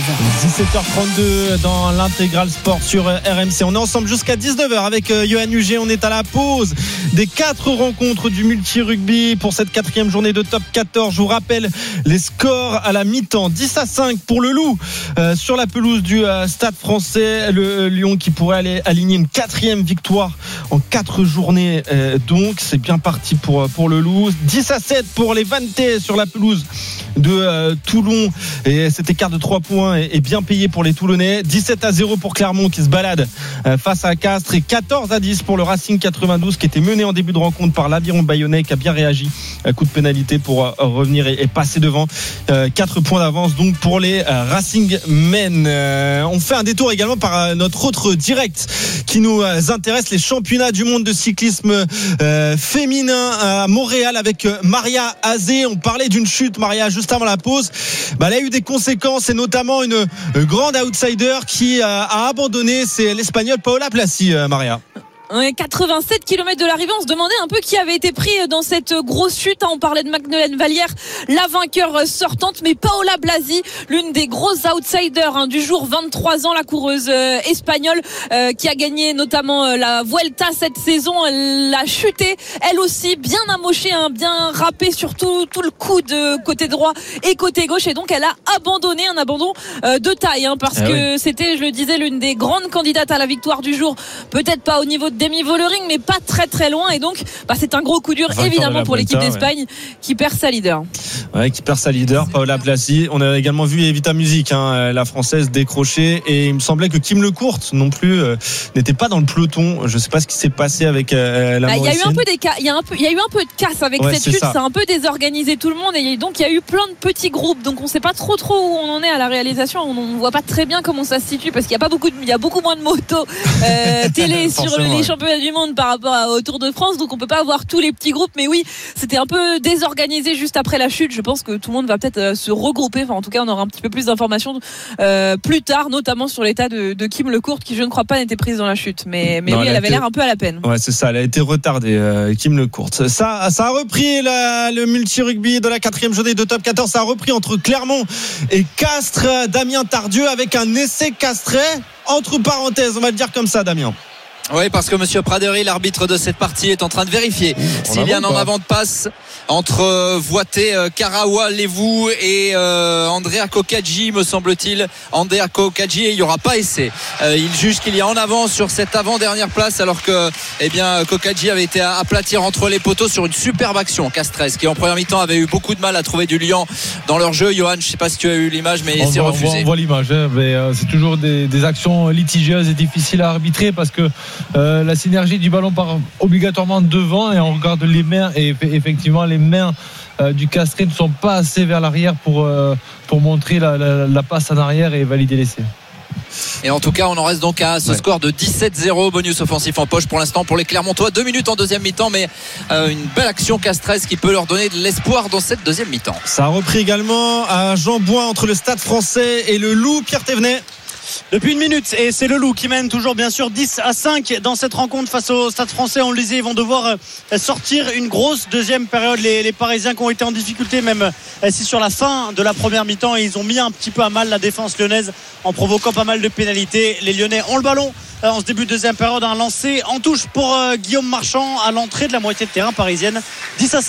17h32 dans l'intégral sport sur RMC. On est ensemble jusqu'à 19h avec Johan Huget. On est à la pause des 4 rencontres du multi-rugby pour cette 4e journée de top 14. Je vous rappelle les scores à la mi-temps. 10-5 pour le Loup sur la pelouse du Stade Français. Le Lyon qui pourrait aller aligner une 4e victoire en 4 journées. Donc c'est bien parti pour le Loup. 10-7 pour les Vantais sur la pelouse de Toulon. Et cet écart de 3 points est bien payé pour les Toulonnais. 17-0 pour Clermont qui se balade face à Castres. Et 14-10 pour le Racing 92 qui était mené en début de rencontre par l'Aviron Bayonnais qui a bien réagi. Coup de pénalité pour revenir et passer devant. 4 points d'avance donc pour les Racing Men. On fait un détour également par notre autre direct qui nous intéresse, les championnats du monde de cyclisme féminin à Montréal avec Maria Azé. On parlait d'une chute, Maria, juste avant la pause. Elle a eu des conséquences et notamment une grande outsider qui a abandonné, c'est l'Espagnole Paola Placci, Maria. 87 km de l'arrivée. On se demandait un peu qui avait été pris dans cette grosse chute. On parlait de Magdeleine Vallière, la vainqueur sortante, mais Paola Blasi, l'une des grosses outsiders du jour, 23 ans, la coureuse espagnole qui a gagné notamment la Vuelta cette saison. Elle a chuté, elle aussi, bien amochée, bien râpée sur tout le coude côté droit et côté gauche, et donc elle a abandonné, un abandon de taille, parce que c'était, je le disais, l'une des grandes candidates à la victoire du jour. Peut-être pas au niveau de Demi Vollering, mais pas très très loin, et donc c'est un gros coup dur évidemment pour l'équipe d'Espagne qui perd sa leader. Qui perd sa leader, Paola Blasi. On a également vu Evita Music, la française, décrocher, et il me semblait que Kim Lecourt non plus n'était pas dans le peloton. Je sais pas ce qui s'est passé avec la Mauricienne. Il y a eu un peu il y a eu un peu de casse avec cette chute, ça a un peu désorganisé tout le monde, et donc il y a eu plein de petits groupes, donc on sait pas trop où on en est à la réalisation. On voit pas très bien comment ça se situe, parce qu'il y a beaucoup moins de motos télé sur les championnats du monde par rapport au Tour de France, donc on peut pas avoir tous les petits groupes, mais oui, c'était un peu désorganisé juste après la chute. Je pense que tout le monde va peut-être se regrouper, en tout cas on aura un petit peu plus d'informations plus tard, notamment sur l'état de Kim Lecourt, qui je ne crois pas n'était prise dans la chute, mais non, oui, elle avait l'air un peu à la peine. Ouais, c'est ça, elle a été retardée, Kim Lecourt. Ça a repris le multi-rugby de la 4e journée de top 14, ça a repris entre Clermont et Castres. Damien Tardieu avec un essai castré, entre parenthèses, on va le dire comme ça, Damien. Oui, parce que monsieur Pradery, l'arbitre de cette partie, est en train de vérifier s'il y a un en avant de passe entre Voité, Karawa, Levou et Andrea Kokadji, me semble-t-il. Andrea Kokadji, il n'y aura pas essai. Il juge qu'il y a en avant sur cette avant-dernière place, alors que Kokadji avait été aplatir entre les poteaux sur une superbe action castresque, qui en première mi-temps avait eu beaucoup de mal à trouver du liant dans leur jeu. Johan, je ne sais pas si tu as eu l'image, mais c'est refusé. On voit l'image, mais c'est toujours des actions litigieuses et difficiles à arbitrer, parce que la synergie du ballon part obligatoirement devant, et on regarde les mains, et effectivement les mains du castré ne sont pas assez vers l'arrière pour montrer la passe en arrière et valider l'essai. Et en tout cas, on en reste donc à ce score de 17-0. Bonus offensif en poche pour l'instant pour les Clermontois. 2 minutes en deuxième mi-temps, mais une belle action castresque qui peut leur donner de l'espoir dans cette deuxième mi-temps. Ça a repris également à Jean-Bouin entre le Stade Français et le Loup. Pierre Thévenet. Depuis une minute, et c'est le Loup qui mène toujours bien sûr 10-5 dans cette rencontre face au Stade Français. On le disait, ils vont devoir sortir une grosse deuxième période, les Parisiens qui ont été en difficulté, même si sur la fin de la première mi-temps, ils ont mis un petit peu à mal la défense lyonnaise en provoquant pas mal de pénalités. Les Lyonnais ont le ballon en ce début de deuxième période, un lancé en touche pour Guillaume Marchand à l'entrée de la moitié de terrain parisienne. 10-5